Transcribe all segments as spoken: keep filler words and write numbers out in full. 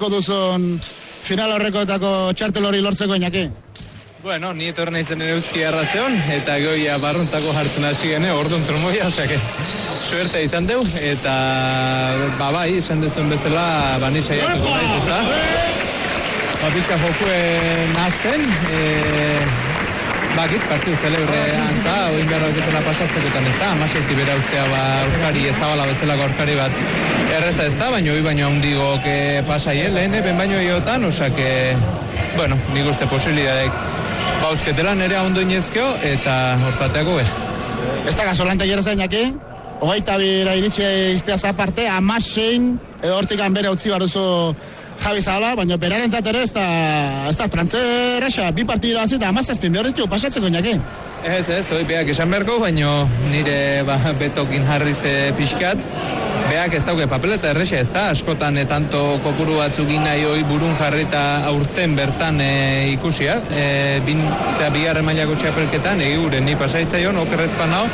beharko duzun final horrekoetako txartel hori lortzeko, Iñaki? Bueno, ni etorren aizen Euski Arrazeon, eta goia barruntako jartzen hasi gene, orduan trumoia, osake, suerte izan deu, eta babai, izan dezuen bezala, bani saiatuko naiz, ez da? Ba, pizka jokuen hasten, e, bakit, partidu celebre antza, oin behar dauketela pasatzekotan, ez da? Amaseiti bera ustea, ba, aurkari ezabala bezalako aurkari bat erreza ez da, baina hoi baino handigok pasaien lehen, ben baino iotan, osake, bueno, nik uste posibilidadek bauzketela nerea ondo inezkeo, eta hortateako be. Ez da gasolante gero zainak, hogeita bira iritsi iztea zaparte, amasein, edo hortikan bere utzi baruzu Javi Zabala, baina beraren zatera ez da, ez da trantzera, bi partidu hazi eta amazazpin behar ditu pasatzeko, Iñaki. Ez, ez, hoi beak esan beharko, baina nire ba, betokin jarriz pixkat, beak ez dauke papeleta erresa, ez da, askotan e, tanto kopuru batzuk nahi hoi burun jarrita aurten bertan e, ikusia, e, bin, zea bigarren mailako txapelketan, egi gure ni pasaitzaion, okerrezpan hau,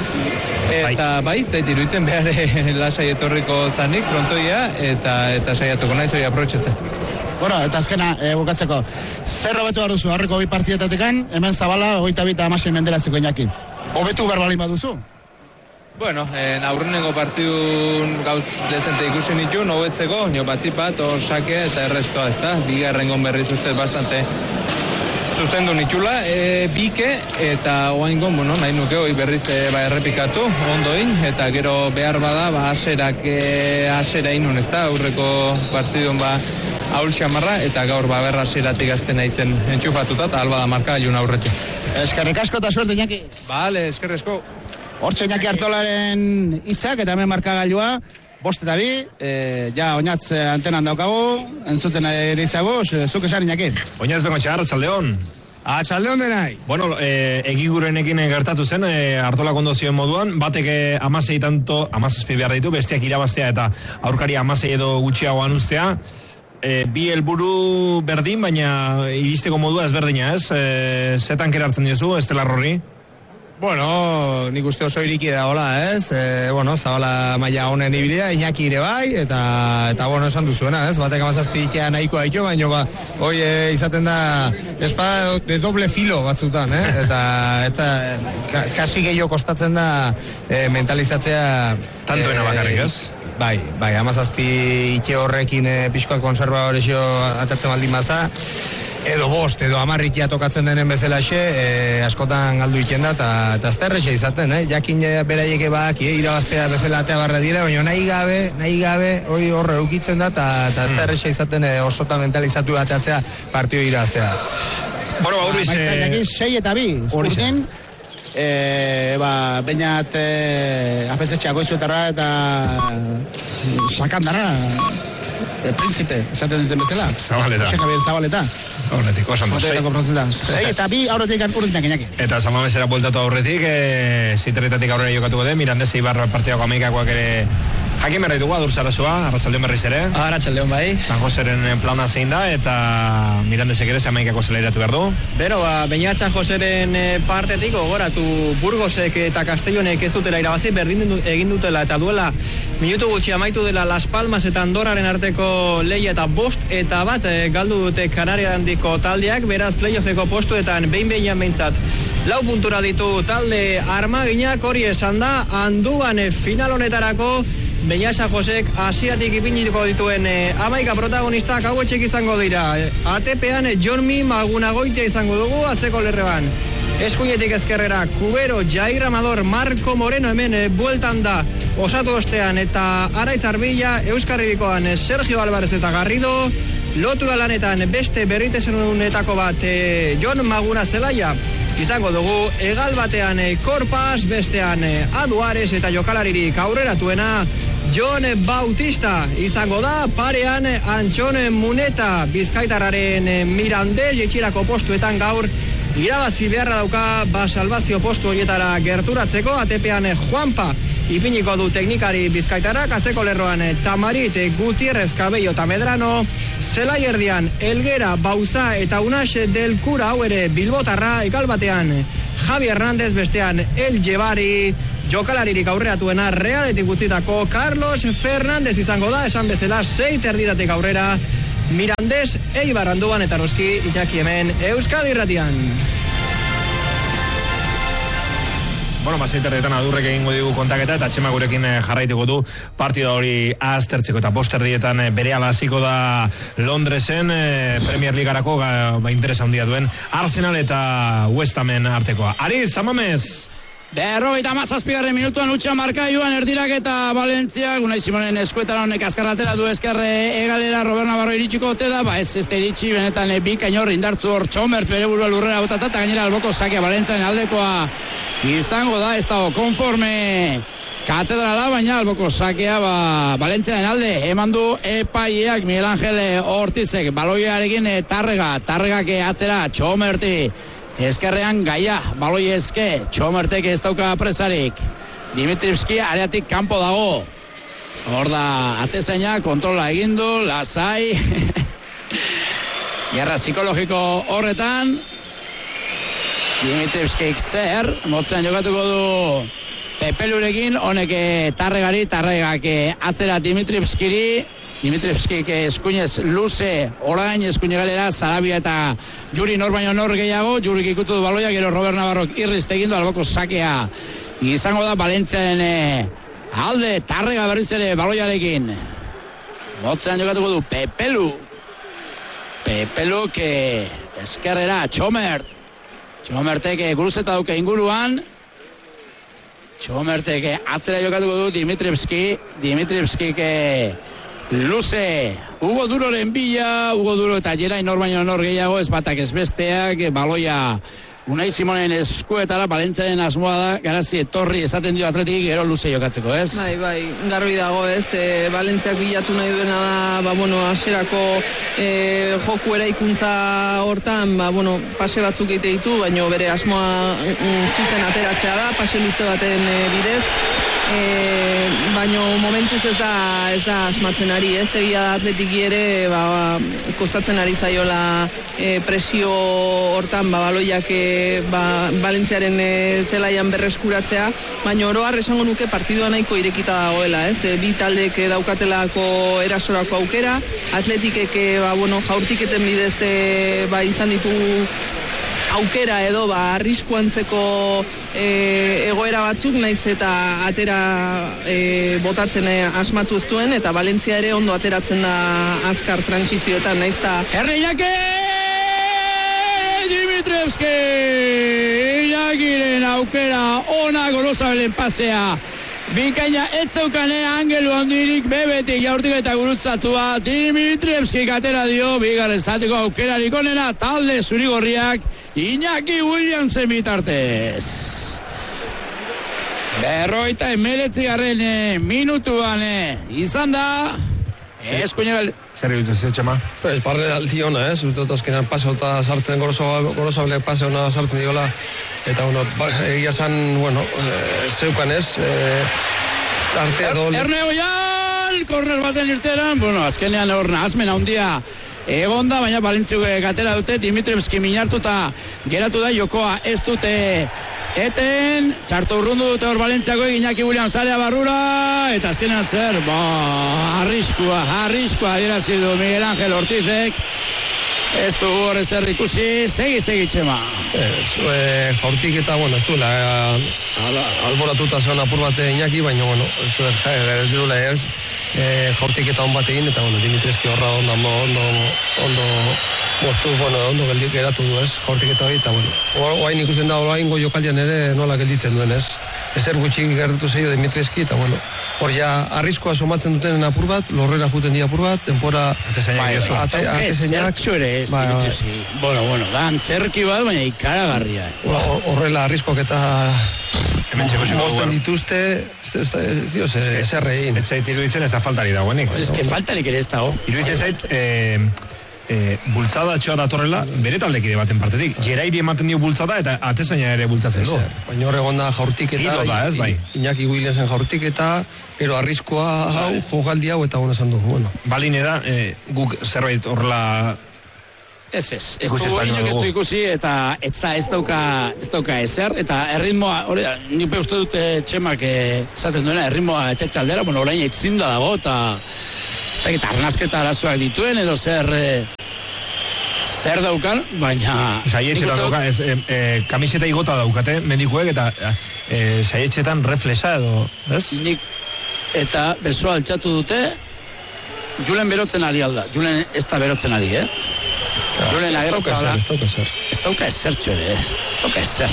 eta bai, zait iruditzen behar e, lasai etorriko zanik, frontoia, eta, eta saiatuko nahi zoi aprotxetzen. Bueno, eta azkena, e, bukatzeko, zer hobetu baduzu aurreko bi partietatekan, hemen Zabala, hogeita bita amasen menderatzeko, Iñaki. Hobetu berbalin baduzu? Bueno, eh, aurrenengo partidun gauz dezente ikusi nitu, hobetzeko, nio batipat, hor sake eta errestoa, ez da? Bigarrengon berriz ustez bastante zuzendu nitula, e, bike, eta oaingon, bueno, nahi nuke hoi berriz e, ba, errepikatu, ondoin, eta gero behar bada, ba, aserak, e, asera inun, ez da? Aurreko partidun, ba, ahul xamarra, eta gaur, ba, berra aseratik azten aizen entxufatuta, eta alba da marka ilun aurretik. Eskerrik asko eta suerte, Iñaki. Vale, eskerrezko. Hortxe Iñaki Artolaren hitzak eta hemen markagailua, bost eta bi, e, ja oinatz antenan daukagu, entzuten eritzago, zuk esan, Iñaki. Oinatz bengoetxe, Arratsaldeon. Arratsaldeon denai. Bueno, e, egigurenekin gertatu zen, e, Artola kondozioen moduan, batek amasei tanto, amazazpi behar ditu, bestiak irabaztea eta aurkari amasei edo gutxiagoan ustea. E, bi helburu berdin, baina iristeko modua ezberdina, ez? E, zetan kerartzen diozu, Estelar horri? Bueno, nik uste oso iriki da hola, ez? E, bueno, Zabala maila honen ibilida, Iñaki ire bai, eta, eta bueno, esan duzuena, ez? Batek amazazpi itea nahikoa ditu, baina ba, hoi e, izaten da espada de doble filo batzutan, eh? Eta, eta ka, kasi gehiago kostatzen da e, mentalizatzea... Tantoena e, bakarrik, ez? Bai, bai, amazazpi ite horrekin e, pixkoak konserva horrexio atatzen baldin baza, edo bost, edo amarritia tokatzen denen bezalaxe, e, askotan galdu iten da, eta azterrexe izaten, eh? Jakin beraieke bak, e, irabaztea bezala atea barra dira, baina nahi gabe, nahi gabe, hori horre eukitzen da, eta azterrexe izaten e, osota mentalizatu atatzea partio irabaztea. Bueno, Urbiz... Baitza, sei eta bi, zurten, e, ba, bainat e, apezetxea goizuetarra eta sakandara, e, príncipe, esaten duten bezala. Zabaleta. Javier Zabaleta. Horretik, osan da. Sei eta bi aurretik urtenak, Iñaki. Eta San Mamesera bueltatu aurretik, e, ziterretatik aurrera jokatuko den, Mirandese Ibarra partidako amaikakoak ere jakin berra ditugu, adur zarazua, Arratsaldeon berriz ere. Arratsaldeon bai. San Joseren plana zein da, eta Mirandesek ere amaikako zelairatu behar du. Bero, ba, Beñat San Joseren partetik, ogoratu Burgosek eta Castellonek ez dutela irabazi, berdin egin dutela, eta duela minutu gutxi amaitu dela Las Palmas eta Andorraren arteko lehia eta bost, eta bat e, galdu dute Kanaria handiko taldeak, beraz playoffeko postuetan behin-behinan behintzat lau puntura ditu talde armaginak, hori esan da, Anduan e, final honetarako Beñat San Josek hasieratik ipiniko dituen e, amaika protagonistak hauetxek izango dira. E, A T P-an e, Jonmi Magunagoitia izango dugu atzeko lerreban. Eskuinetik ezkerrera, Kubero, Jair Amador, Marco Moreno hemen e, bueltan da osatu ostean, eta Araitz Arbilla, Euskarribikoan e, Sergio Alvarez eta Garrido, lotura lanetan beste berritezenunetako bat e, Jon Maguna Zelaia izango dugu, egal batean e, Korpas, bestean e, Aduares eta jokalaririk aurreratuena Jon Bautista izango da, parean e, Antxon Muneta, Bizkaitarraren e, Mirandez, jetxirako postuetan gaur irabazi beharra dauka, ba salvazio postu horietara gerturatzeko. A T P-an e, Juanpa ipiniko du teknikari Bizkaitarak, atzeko lerroan e, Tamarit, e, Gutierrez, Cabello eta Medrano, zelai erdian Elguera, Bauza eta Unax del Cura, hau ere Bilbotarra, egal batean Javi Hernández, bestean El Jebari, jokalaririk aurreratuena Realetik utzitako Carlos Fernández izango da, esan bezala sei terdidatik aurrera Mirandés, Eibar Anduan eta Roski Iñaki hemen Euskadi Irratian. Bueno, baseiterretan adurrek egingo digu kontaketa eta Txema gurekin jarraituko du partida hori aztertzeko eta posterdietan berehala hasiko da Londresen Premier Ligarako ba, interesa handia duen Arsenal eta West Hamen artekoa. Ariz, Samamez! Berrogeita mazazpigarren minutuan utxa markaioan erdirak eta Valentzia, Unai Simonen eskuetan honek azkarratera du ezkerre egalera Robert Navarro iritsiko ote da, ba ez ez iritsi benetan bikain hor indartzu hor Txomert bere burua lurrera botata eta gainera alboko sakea Valentziaren aldekoa izango da, ez dago konforme katedrala, baina alboko sakea ba, Valentziaren alde eman du epaileak Miguel Angel Ortizek baloiarekin tarrega, tarregak atzera Txomerti eskerrean gaia, baloi eske Txomertek ez dauka presarik Dimitrivski areatik kanpo dago hor da atezaina kontrola egindu, lasai gerra psikologiko horretan Dimitrivskik zer motzean jokatuko du Pepelurekin, honek tarregari tarregak atzera Dimitrivskiri Dimitrivskik eskuinez luze, orain eskuine galera, Sarabia eta Juri nor baino nor gehiago, Jurik ikutu du baloia, gero Robert Navarrok irriz tegindu alboko sakea. Izango da Valentziaren alde, tarrega berriz ere baloiarekin. Motzean jokatuko du Pepelu. Pepeluk eskerrera, Txomert. Txomertek guruzeta duke inguruan. Txomertek atzera jokatuko du Dimitrivski. Dimitrivskik luze, Hugo Duroren bila, Hugo Duro eta Jerai nor baino nor gehiago, ez batak ez besteak, baloia Unai Simonen eskuetara, Valentziaren asmoa da, garazi etorri esaten dio atletik, gero luze jokatzeko, ez? Bai, bai, garbi dago, ez, e, Valentziak bilatu nahi duena da, ba, bueno, aserako e, joku eraikuntza hortan, ba, bueno, pase batzuk egite ditu, baina bere asmoa mm, zuzen ateratzea da, pase luze baten e, bidez, E, baino momentuz ez da ez da asmatzen ari, ez egia atletiki ere ba, ba, kostatzen ari zaiola e, presio hortan ba, baloiak e, ba, Valentziaren e, zelaian berreskuratzea, baina oro har esango nuke partidua nahiko irekita dagoela, ez e, bi taldek daukatelako erasorako aukera, atletikek ba, bueno, jaurtiketen bidez e, ba, izan ditu aukera edo ba arriskuantzeko e, egoera batzuk naiz eta atera e, botatzen e, asmatu ez duen eta Valentzia ere ondo ateratzen da azkar trantsizioetan naiz ta Herriake Dimitrivski Iagiren aukera ona Golosabelen pasea bikaina etzeukane angelu handirik bebetik jaurtik eta gurutzatua Dimitrivskik atera dio bigarren zatiko aukerarik onena talde zurigorriak Iñaki Williamsen bitartez. Berroita emeletzigarren minutuan izan da eskuinebel. Zer egitu zio, Txema? Pues, barre aldi ona, ez? Uste dut azkenean pase eta sartzen Golosabelek pase ona sartzen diola. Eta, bueno, egia zan, bueno, e, zeukan ez, e, arte edo... Er, Erne Oian, korner baten irteran, bueno, azkenean hor nahazmen handia egonda, baina Valentziuk gatera dute, Dimitrivski minartuta geratu da, jokoa ez dute eten, txarto urrundu dute hor Valentziako Iñaki Williams area barrura, eta azkenean zer, ba, arriskua, arriskua adierazi du Miguel Angel Ortizek, ez du hor ezer ikusi, segi, segi Txema. Ez, e, jaurtik eta, bueno, ez duela, alboratuta zeon apur bat Iñaki, baina, bueno, ez duela, ez duela ez, e, jaurtik eta on bat egin, eta, bueno, Dimitrivski horra ondo, ondo, ondo, moztu, bueno, ondo geldik eratu du, ez, jaurtik eta hori, eta, bueno, oain ikusten da, oain go jokaldian ere nola gelditzen duen, ez, ezer gutxi gertatu zeio Dimitrivski, eta, bueno, hor ja, arriskoa somatzen duten apur bat, lorrera juten di apur bat, tempora, atezainak, ez, bai, Dimitrivski. Bai. Bueno, bueno, da antzerki bat, baina ikaragarria. Horrela arriskoak eta mozten dituzte, ez dioz, ez errein. Ez zait iruditzen ez da faltari dagoenik. Ez que faltarik ere ez dago. Iruditzen zait, eh, eh, bultzada txoa datorrela, bere taldekide baten partetik. Jerairi ematen dio bultzada eta atezaina ere bultzatzen du. Baina hor egon da jaurtiketa, da, ez, bai. Iñaki Williamsen jaurtiketa, gero arriskoa hau, jogaldi hau, eta bueno esan du, bueno. Baline da, eh, guk zerbait horrela Ez ez, ez dugu inok ez du ikusi eta ez da ez dauka, ez dauka ezer, eta erritmoa, hori da, nik uste dute Txemak esaten duena, erritmoa etete aldera, bueno, orain etzinda dago, eta ez dakit arnasketa arazoak dituen, edo zer, zer daukan, baina... Saietxetan dauka, ez, e, e, kamiseta igota daukate, mendikuek, eta e, saietxetan reflexa edo, ez? Nik, eta besoa altxatu dute, Julen berotzen ari alda, Julen ez da berotzen ari, eh? Julen agerra zabala. Ez dauka ezer. Ez dauka ezer txore, ez dauka ezer.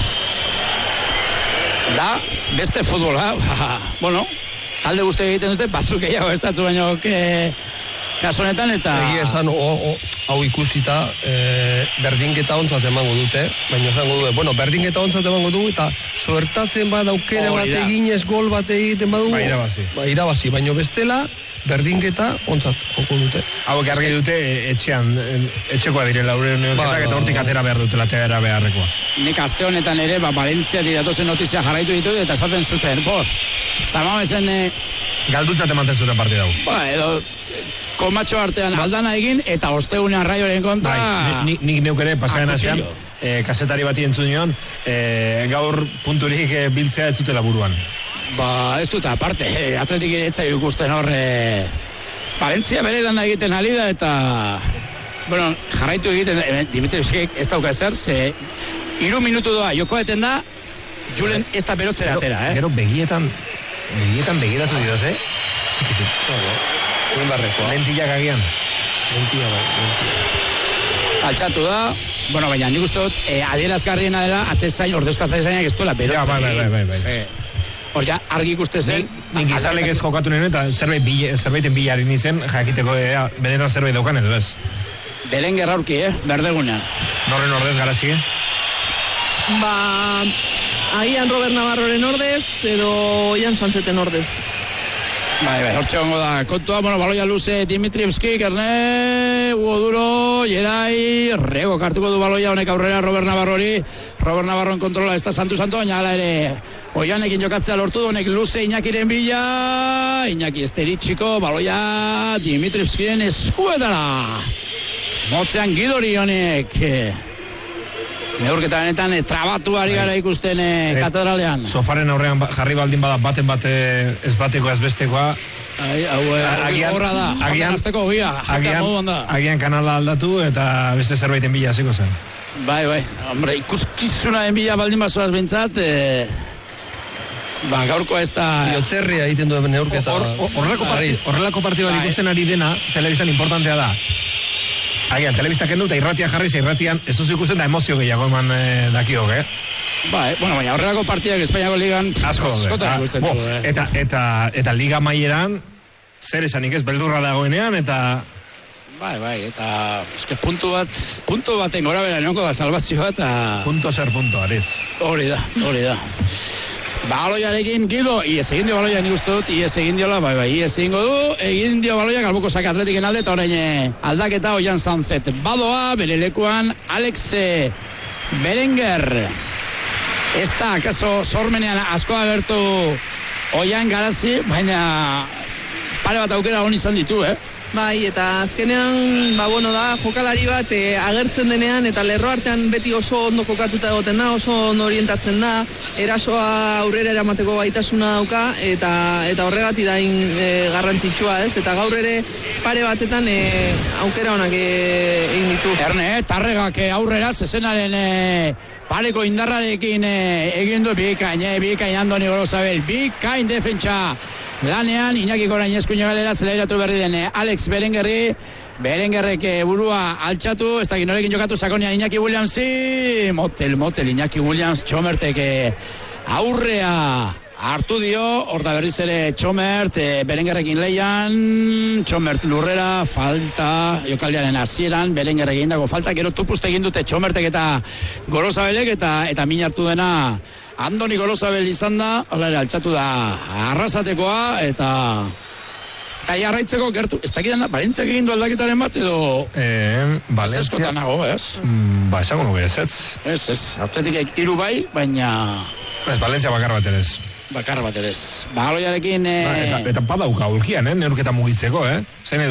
Da, beste futbola, ba, bueno, talde guzti egiten dute, batzuk gehiago ez datu baino ke, kasonetan, eta... Egia esan, o, o, hau ikusita, e, berdinketa ontzat emango dute, baina esango du, bueno, berdinketa ontzat emango du, eta suertatzen bat aukere bat eginez gol bat egiten badu... Ba, irabazi. Ba, irabazi, baina bestela, berdinketa ontzat joko dute. Hauek argi dute etxean, etxekoa direla aurre neoketak, ba, eta hortik atera behar dutela, atera beharrekoa. Nik aste honetan ere, ba, Valentzia didatozen notizia jarraitu ditu, eta esaten zuten, bo, Samamezen... E... Galdutzat emantzen zuten partida hau. Ba, edo... Komatxo artean aldana egin, eta ostegunean Raioren kontra... Bai, nik ni, ni neuk ere, pasaren asean, e, kasetari bati entzun nion, e, gaur punturik e, biltzea ez dutela buruan. Ba, ez dut, aparte, eh, atletik etzai ikusten hor, eh, Valentzia bere lana egiten ali da, eta, bueno, jarraitu egiten, eh, Dimitrievskik ez dauka ezer, ze, iru minutu doa, joko eten da, Julen ez da berotzera atera, eh? Gero begietan, begietan begiratu dioz, eh? Zikitu. Egin barrekoa. Lentillak agian. Lentilla bai, lentilla. Altxatu da, bueno, baina nik uste dut, eh, adierazgarriena dela, atezain, ordeuzkatzainak ez duela berotzera. Ja, bai, bai, bai, bai. bai. Hor ja, argi ikuste zen. Nik izalek ez jokatu nire, eta zerbait bile, zerbaiten bilari nintzen, jakiteko ea, benetan zerbait daukan edo ez. Belen gerraurki, eh, berdegunean. Norren ordez, Garazi, eh? Ba, agian Robert Navarroren ordez, edo Oian Sanzeten ordez. Bai, bai, hortxe gongo da kontua, bueno, baloia luze Dimitrievski, Erne, Hugo Duro, Jerai, Rego kartuko du baloia honek aurrera Robert Navarrori, Robert Navarroen kontrola ez da santu-santu, baina ala ere, Oianekin jokatzea lortu du, honek luze Iñakiren bila, Iñaki esteritxiko, baloia Dimitrievskien eskuetara, motzean Gidori honek, neurketa benetan e, trabatu ari gara ikusten e, katedralean. Sofaren aurrean jarri baldin bada baten bate ez bateko ez bestekoa. Ai, hau horra da, agian azteko gira, jatea moduan da. Agian kanala aldatu eta beste zerbaiten bila hasiko zen. Bai, bai, hombre, ikuskizuna den bila baldin basoaz bintzat, e, ba, gaurko ez da... Iotzerria egiten duen neurketa. Horrelako partidua ikusten ari dena, telebistan importantea da. Agian, telebistak kendu eta irratia jarri, irratian ez duzu ikusten da emozio gehiago eman eh, dakiok, eh? Ba, eh, bueno, baina horrelako partidak Espainiako ligan asko daude. Ah, bo, eh. eta, eta, eta liga maieran zer esanik ez beldurra dagoenean, eta... Bai, bai, eta eske puntu bat, puntu baten gora bera nionko da salvazioa, eta... Punto zer punto, Ariz. Hori da, hori da. Baloiarekin Gido, ies egin dio baloia nik uste dut, ies egin diola, bai, bai, ies egingo du, egin dio baloia galbuko sake atletiken alde, eta orain aldaketa Oian Sanzet. Badoa, bere lekuan, Alex Berenguer. Ez da, akaso, sormenean asko agertu Oian Garazi, baina pare bat aukera hon izan ditu, eh? Bai, eta azkenean, ba, bueno da, jokalari bat e, agertzen denean, eta lerro artean beti oso ondo kokatuta egoten da, oso ondo orientatzen da, erasoa aurrera eramateko gaitasuna dauka, eta eta horregatik da in, e, garrantzitsua, ez? Eta gaur ere pare batetan e, aukera honak e, egin ditu. Erne, tarregak aurrera, zezenaren e, pareko indarrarekin e, egin du bikain, e, bikain Andoni Gorosabel, bikain defentsa lanean, Iñaki Gorain eskuina galera, zelairatu berri den Alex Berengerri, Berengerrek burua altxatu, ez da ginorekin jokatu sakonean Iñaki Williamsi, motel, motel, Iñaki Williams, Txomertek aurrea hartu dio, orda berriz ere Txomert, e, Berengerrekin leian, Txomert lurrera, falta, jokaldiaren hasieran, Berengerrekin dago falta, gero tupuste egin dute Txomertek eta Gorosabelek, eta eta min hartu dena Andoni Gorosabel izan da, hola ere altxatu da arrasatekoa, eta eta jarraitzeko gertu, ez dakidan, Valentziak egin du aldaketaren bat, edo... Eh, Valentzia... Eskotan nago, ez? Mm, ba, esango nuke ez, ez? Ez, ez, atletikek hiru bai, baina... Ez, Valentzia bakar bat ere ez. Bakar bat ere ez. Baloiarekin... Eh... Ba, eta, eta badauka ulkian, eh, neurketa mugitzeko, eh? Zain edut,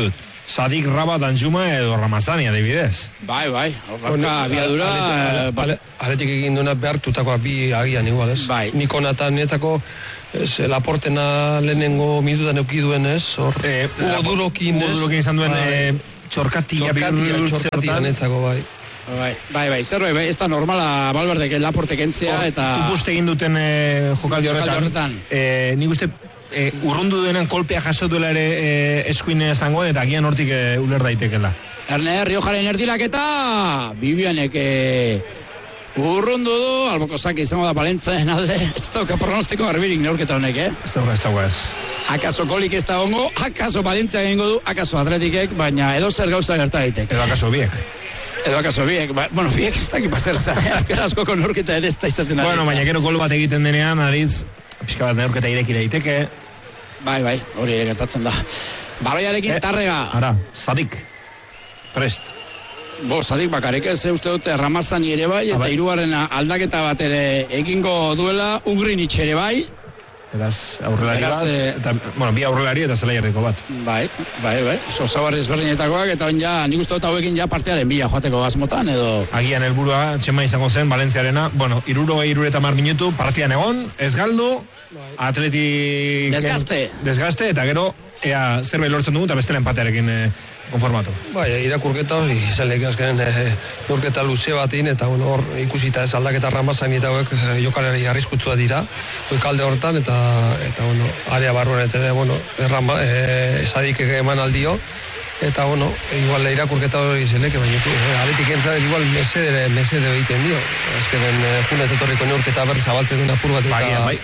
Sadik, Raba, Danjuma edo Ramazani adibidez. Bai, bai, horraka abiadura... Aletik egin duena behartutakoa bi agian igual, ez? Bai. Niko nata netzako Laportena lehenengo minutan euki duen, ez? Hor, Eh, Hugo Durokin, ez? Hugo Durokin izan duen eh, txorkatia Txorkatia netzako, bai. Bai, bai, bai, zerbait, bai, ez da normala Valverdek Laportek entzea, eta... Tupuste egin duten eh, jokaldi horretan. horretan. Eh, nik uste eh, urrundu denen kolpea jaso duela ere eh, eskuin zangoen, eta agian hortik eh, uler daitekela. Erne, Riojaren erdilak eta Bibianek eh, urrundu du, alboko zaki izango da Balentzaren alde, ez dauka pronostiko garbirik neurketa honek, eh? Ez dauka, ez dauka ez. Akaso kolik ez da hongo, akaso Balentzia egingo du, akaso Atletikek, baina edo zer gauza gerta daitek. Edo akaso biek. Edo akaso biek, ba, bueno, biek ez dakit paser za, azkera askoko neurketa ere ez da izaten ari. Bueno, baina gero gol bat egiten denean, ariz, pixka bat neurketa ireki daiteke. Bai, bai, hori ere gertatzen da. Baloiarekin Eh, Tarrega. Ara, Sadik. Prest. Bo, Sadik bakarrik ez, uste dute Ramazani ere bai, eta bai. hirugarren aldaketa bat ere egingo duela Ugrinitx ere bai. Beraz, aurrelari Beraz, bat, eh, eta, bueno, bi aurrelari eta zelaiarreko bat. Bai, bai, bai, sozabarri ezberdinetakoak, eta on ja, nik uste dut hauekin ja partearen bila joateko gazmotan, edo... Agian helburua txema izango zen, Valentziarena, bueno, irurogei irureta mar minutu, partian egon, ez galdu, Atletik... Desgaste. Desgaste, eta gero, ea zerbait lortzen dugu, eta bestela empatearekin eh, konformatu. Bai, irakurketa hori izan lehik azkenen e, neurketa luze batein, eta bueno, hor ikusita ez aldaketa Ramazani eta hauek e, jokalari arriskutsua dira, goikalde hortan, eta, eta bueno, area barruan eta, bueno, errama, e, Sadik eman aldio, eta bueno, igual irakurketa hori zeleke, baina e, Atletik entzat igual mesedere, mesedere egiten dio, azkenen e, junet etorriko neurketa berri zabaltzen duen apur bat, eta... Bai, bai.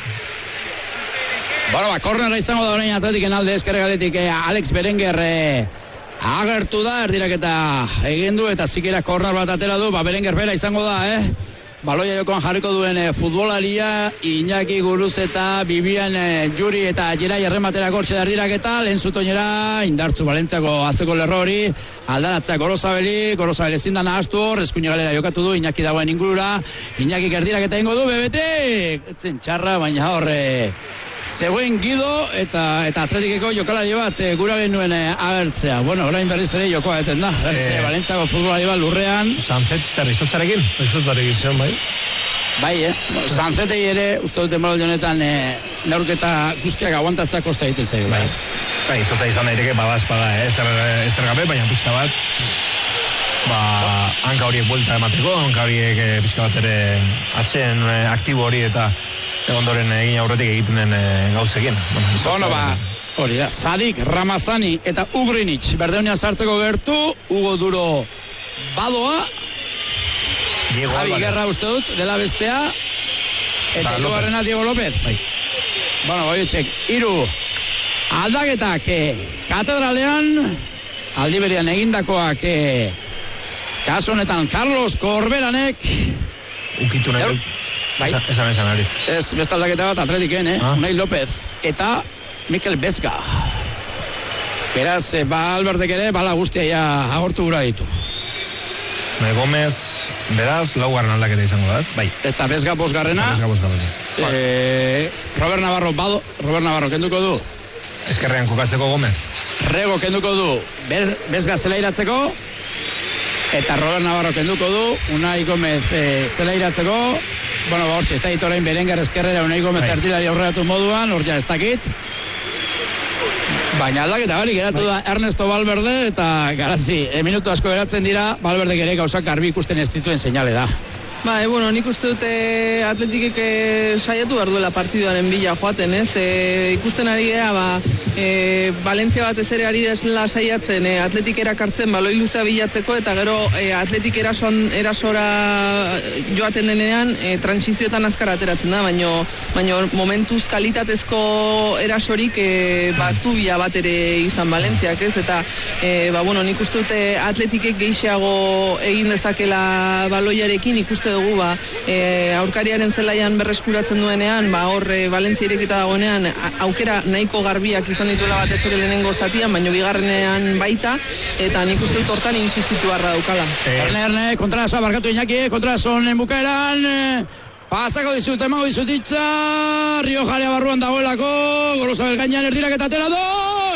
Bueno, ba, kornera izango da orain Atletiken alde eskerregaletik eh, Alex Berenguer eh, agertu da, erdiraketa egin du, eta zikera korner bat atera du, ba, Berenguer bera izango da, eh? Baloia jokoan jarriko duen eh, futbolaria, Iñaki Guruzeta, Bibian eh, Juri eta Jerai errematera kortxe da erdiraketa, lehen zutoinera, indartzu Balentziako atzeko lerro hori, aldaratzea Gorosabeli, Gorosabeli ezin da nahaztu hor, eskuina galera jokatu du, Iñaki dagoen ingurura, Iñaki erdiraketa ingo du, bebetik, etzen txarra, baina hor... Eh, zegoen Gido eta eta Atletikeko jokalari bat e, gura genuen e, agertzea. Bueno, orain berriz ere jokoa eten da. Berriz ere, Valentziako futbolari bat lurrean. Sanzet zer izotzarekin? Izotzarekin zen, bai. Bai, eh? Sanzetei ere, uste dut emaldi honetan, e, neurketa guztiak aguantatzea kosta egiten zaio. Bai, bai izotza izan daiteke bada espada, eh? Zer, zer gabe, baina pixka bat, ba, hanka horiek buelta emateko, hanka horiek e, pixka bat ere atzen e, aktibo hori eta ondoren egin aurretik egiten den e, gauzekin. Bueno, bueno, ba, hori da, Sadik, Ramazani eta Ugrinitx, berdeunean sartzeko gertu, Hugo Duro badoa, Diego Javi Alvarez. Guerra uste dut, dela bestea, eta hirugarrena Diego López. Bai. Bueno, bai, txek, hiru aldaketak eh, katedralean, aldiberian egindakoak eh, kasu honetan Carlos Corberanek Ukitu nahi dut. Bai. Esan esan aritz. Ez, beste aldaketa bat Atletiken, eh? Ah. Unai López eta Mikel Bezga. Beraz, eh, ba Albertek ere, bala guztia ja agortu gura ditu. Unai Gomez, beraz, laugarren aldaketa izango da, ez? Bai. Eta Bezga bosgarrena. Bezga bosgarrena. Eh, Robert Navarro, bado, Robert Navarro kenduko du. Ezkerrean kokatzeko Gomez. Rego kenduko du. Bez, Bezga zelairatzeko. Eta Robert Navarro kenduko du. Unai Gomez eh, zelairatzeko. Bueno, ba, hortxe, ez da orain Berenguer ezkerrera Unai Gomez Bai. erdilari aurreratu moduan, hor ja ez dakit. Baina aldaketa bali geratu da Ernesto Valverde eta garazi, e, minutu asko geratzen dira, Valverde ere gauzak garbi ikusten ez dituen seinale da. Ba, e, bueno, nik uste dute Atletikek e, saiatu behar duela partiduaren bila joaten, ez? E, ikusten ari gara, ba, e, Valentzia bat ez ere ari desla saiatzen, e, Atletik erakartzen baloi luzea bilatzeko, eta gero e, Atletik erason, erasora joaten denean, e, transizioetan azkar ateratzen da, baino, baino momentuz kalitatezko erasorik e, baztu bila bat ere izan Valentziak, ez? Eta, e, ba, bueno, nik uste dute Atletikek gehiago egin dezakela baloiarekin, ikuste dugu, ba, e, aurkariaren zelaian berreskuratzen duenean, ba, hor e, Valentzia irekita dagoenean a, aukera nahiko garbiak izan dituela bat ez ere lehenengo zatian, baino bigarrenean baita, eta nik uste dut hortan insistitu barra daukala. Erne, erne, kontrasoa barkatu Iñaki, kontraso honen bukaeran, eh, pasako dizut, emango dizut itza, Riojarea barruan dagoelako, Gorosabel gainean erdirak eta atera do,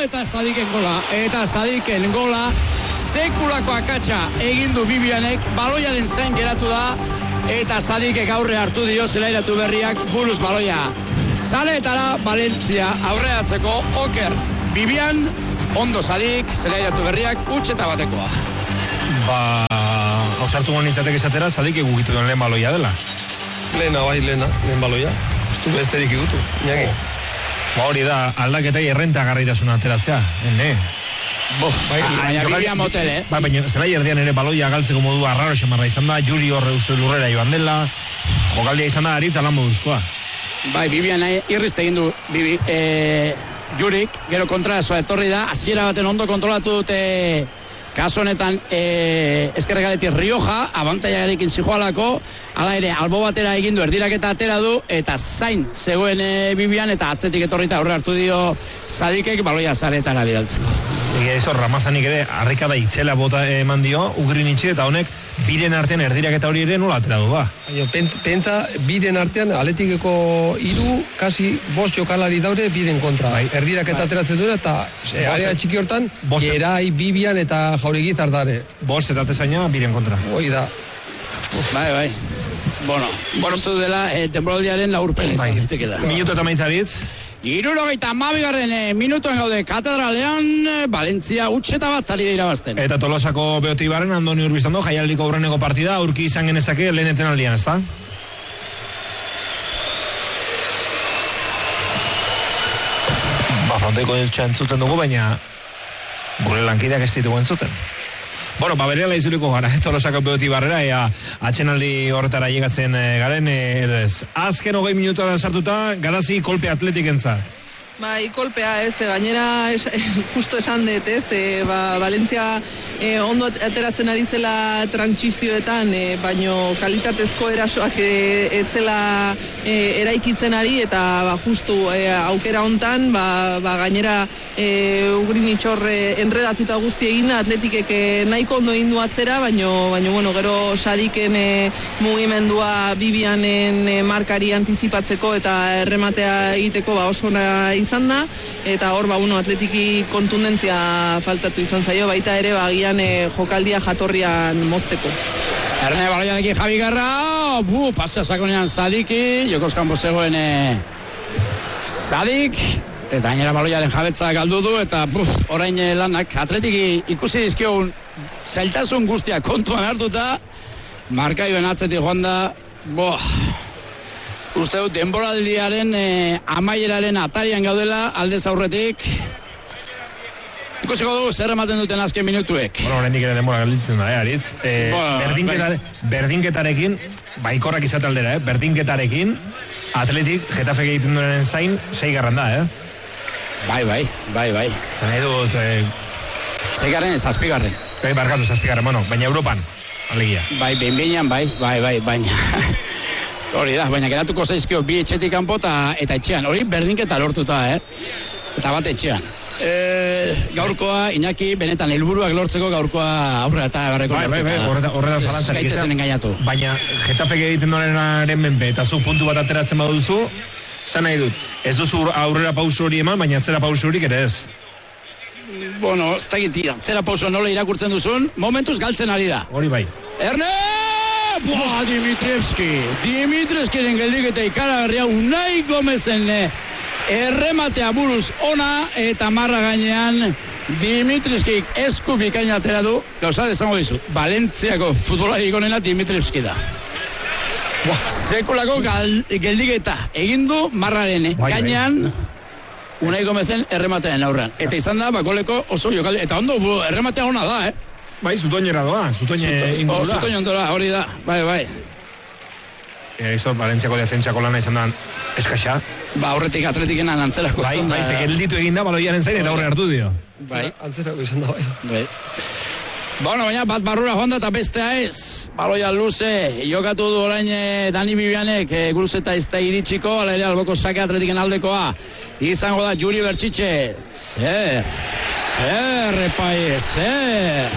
eta Sadiken gola. Eta Sadiken gola sekulako akatsa egin du Bibianek, baloiaren zain geratu da, eta Sadikek aurre hartu dio zelairatu berriak buruz baloia. Zaleetara Valentzia aurreatzeko oker. Bibian, ondo Sadik, zelairatu berriak, utx eta batekoa. Ba, hausartu gonitzateke esatera, Sadik egukitu duen lehen baloia dela. Lehena, bai, lehena, lehen baloia. Estu besterik igutu, inaki. Ba hori da, aldaketai errenta garraitasuna ateratzea, ene. Bo, bai, baina Bibian motel, eh? Ba, baina zelai erdian ere baloia galtzeko modua arraro xamarra izan da, Juri horre uste lurrera joan dela, jokaldia izan da aritza lan moduzkoa. Bai, Bibian irrizte egin du, Bibi, e, Jurik, gero kontrazoa etorri da, hasiera baten ondo kontrolatu dute kaso honetan e, eskerregaletik Rioja, abantaiarekin zijoalako, ala ere, albo batera egin du, erdiraketa atera du, eta zain zegoen e, Bibian, eta atzetik etorrita aurre hartu dio Sadikek, baloia zaretara bidaltzeko. Ege eso, Ramazanik ere, harrikada itzela bota eman dio, Ugrin itxe, eta honek, biren artean erdiraketa hori ere nola atera du, ba? Baina, pentsa, biren artean, Atletikeko hiru, kasi bost jokalari daure biren kontra. Bai. Erdiraketa bai. Ateratzen duena, eta e, area txiki hortan, Gerai, Bibian eta Jauregi tardare. Bost eta tezaina biren kontra. Hoi da. Bai, bai. Bueno, bueno, esto dela, eh, temporaldiaren laurpen. Bai, minuto eta maitzaritz. Irurogeita hamabigarren eh, minutuen gaude katedralean, eh, Valentzia utxeta bat ari dira bazten. Eta Tolosako Beotibarren Andoni Urbiztondo, jaialdiko aurreneko partida, aurki izan genezake leheneten aldian, ez da? Ba, fronteko iltsa entzuten dugu, baina gure lankideak ez ditugu entzuten. Bueno, ba, bereala izuliko gara, Tolosako Beotibarrera, ea atxenaldi horretara llegatzen e, garen, e, edo ez. Azken hogei minutuan sartuta, Garazi kolpe Atletik entzat. Bai, kolpea ez, gainera es, justo esan dut ez, e, ba, Valentzia e, ondo ateratzen ari zela trantsizioetan, e, baino kalitatezko erasoak e, ez zela e, eraikitzen ari, eta ba, justu e, aukera hontan, ba, ba, gainera e, Ugrin itxorre enredatuta guzti egin, Atletikek e, nahiko ondo egin du atzera, baino, baino bueno, gero Sadiken e, mugimendua Bibianen e, markari antizipatzeko eta errematea egiteko ba, oso na izan da, eta hor ba uno Atletiki kontundentzia faltatu izan zaio, baita ere bagian e, jokaldia jatorrian mozteko. Erne baloiarekin Javi Garra, bu, pasea sakonean Sadiki, Jokos kanpo zegoen e, Sadik, eta gainera baloiaren jabetza galdu du, eta buf, orain lanak Atletiki ikusi dizkion zailtasun guztia kontuan hartuta, markaioen atzetik joan da, boh, uste dut, denboraldiaren eh, amaieraren atarian gaudela, aldez aurretik. Ikusiko dugu, zer ematen duten azken minutuek. Bueno, horrendik ere denbora galditzen da, eh, Aritz. Eh, bueno, berdinketare, berdinketarekin, baikorrak izate aldera, eh, berdinketarekin, Atletik, Getafe egiten duen zain, seigarren da, eh? Bai, bai, bai, bai. Eta nahi dut... Eh... Seigarren, zazpigarren. Bai, barkatu, zazpigarren, bueno, baina Europan, alegia. Bai, behin-behinan, bai, bai, bai, baina... Hori da, baina geratuko zaizkio bi etxetik kanpo eta, eta etxean. Hori berdinketa lortuta, eh? Eta bat etxean. E, gaurkoa, Iñaki, benetan helburuak lortzeko gaurkoa aurrera eta barreko. Bai, bai, bai, horreta, horreta zalantzarik izan. Baina Getafek egiten duenaren menpe, eta zu puntu bat ateratzen baduzu, zan nahi dut, ez duzu aurrera pausu hori eman, baina atzera pausu horik ere ez. Bueno, ez da gintia, atzera pausu nola irakurtzen duzun, momentuz galtzen ari da. Hori bai. Erne! Boa, Dimitrievski. Dimitrievskiren geldiketa ikaragarria Unai Gomezen errematea buruz ona eta marra gainean Dimitrievskik esku bikaina atera du. Gauza desango dizu, Valentziako futbolari gonena Dimitrievski da. Sekulako geldiketa egin du marraren gainean Unai Gomezen errematean aurrean. Eta izan da, bakoleko oso jokalde. Eta ondo, errematea ona da, eh? Bai, zutoinera doa, zutoine ingurura. Oh, zutoine ondora, hori da, bai, bai. E, izo, Valentziako defentsako lana izan da eskaxa. Ba, horretik atletikenan antzerako. Bai, bai, segelditu egin da, baloiaren zain eta horre hartu dio. Bai. Antzerako izan da, bai. Bai. Bueno, baina bat barrura joan da eta bestea ez. Baloia luze, jokatu du orain eh, Dani Bibianek, eh, Guruzeta ez da iritsiko, ala ere alboko sake atletiken aldekoa. Izango da Juri Bertxitxe. Zer, zer, epai, zer.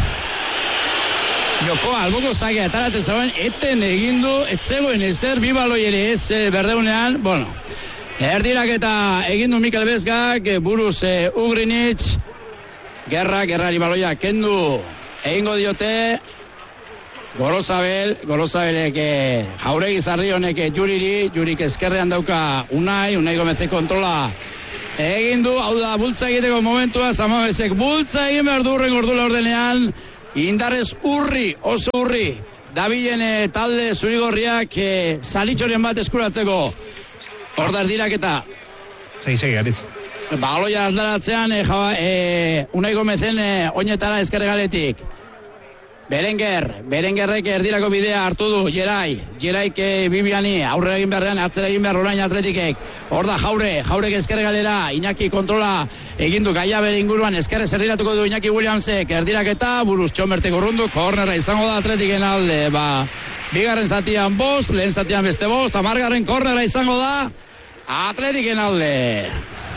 Joko alboko sake ataratzen zauen, eten egindu, etzegoen ezer, bi baloi ere ez eh, berdeunean, bueno. Erdirak eta egin du Mikel Bezgak, buruz e, Ugrinitz, gerra, gerrari baloia kendu egingo diote, Gorozabel, Gorozabelek e, jauregi zarri honek Juriri, Jurik ezkerrean dauka Unai, Unai Gomezek kontrola egin du, hau da bultza egiteko momentua, Samamezek bultza egin behar du urren gordula ordenean, indarrez urri, oso urri, dabilen e, talde zurigorriak e, salitxorien bat eskuratzeko. Hor da erdirak eta Segi, segi, aritz baloia aldaratzean e, jaba, e, Unai Gomezen e, oinetara ezkerre galetik. Berenguer, Berenguerrek erdirako bidea hartu du, Jerai, Jeraik Bibiani, aurrera egin beharrean, atzera egin behar orain Atletikek. Hor da Jaure, Jaurek ezkerre galera, Iñaki kontrola egindu gaia bere inguruan, ezkerre zerdiratuko du Iñaki Williamsek, erdirak eta buruz txomertek urrundu, kornerra izango da Atletiken alde, ba, bigarren zatian bost, lehen zatian beste bost, amargarren kornerra izango da Atletiken alde.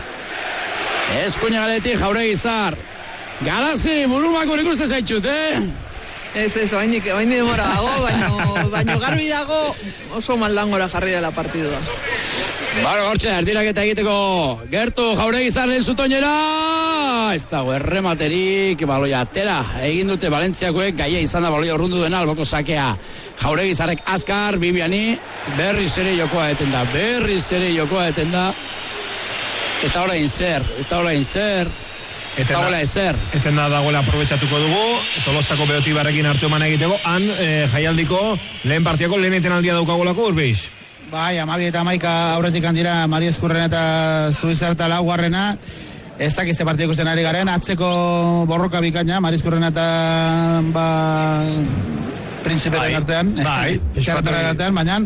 Eskuina galetik Jaure Gizar, Garazi, burumako ikuste zaitxut, eh? Ez, ez, oainik, oainik demora dago, baino, baino garbi dago oso maldangora jarri dela partidua. Baro, gortxe, erdirak eta egiteko gertu Jauregi zarren zutoinera, ez dago errematerik, baloia atera, egin dute Valentziakoek, gaia izan da baloia urrundu dena, alboko sakea. Jauregi zarrek azkar, Bibiani, berriz ere jokoa eten da, berriz ere jokoa eten da, eta orain zer, eta orain zer, ez dagoela ezer. Eten da dagoela aprobetxatuko dugu, Tolosako Beoti barrekin hartu eman egiteko, han e, jaialdiko lehen partiako lehen etenaldia daukagolako Urbeiz. Bai, amabi eta amaika aurretik handira Mari Eskurren eta Zuizar eta Laugarrena, ez dakize partiako ikusten ari garen, atzeko borroka bikaina, Mari Eskurren eta ba, Principeren artean, bai, Eskarretaren artean, baina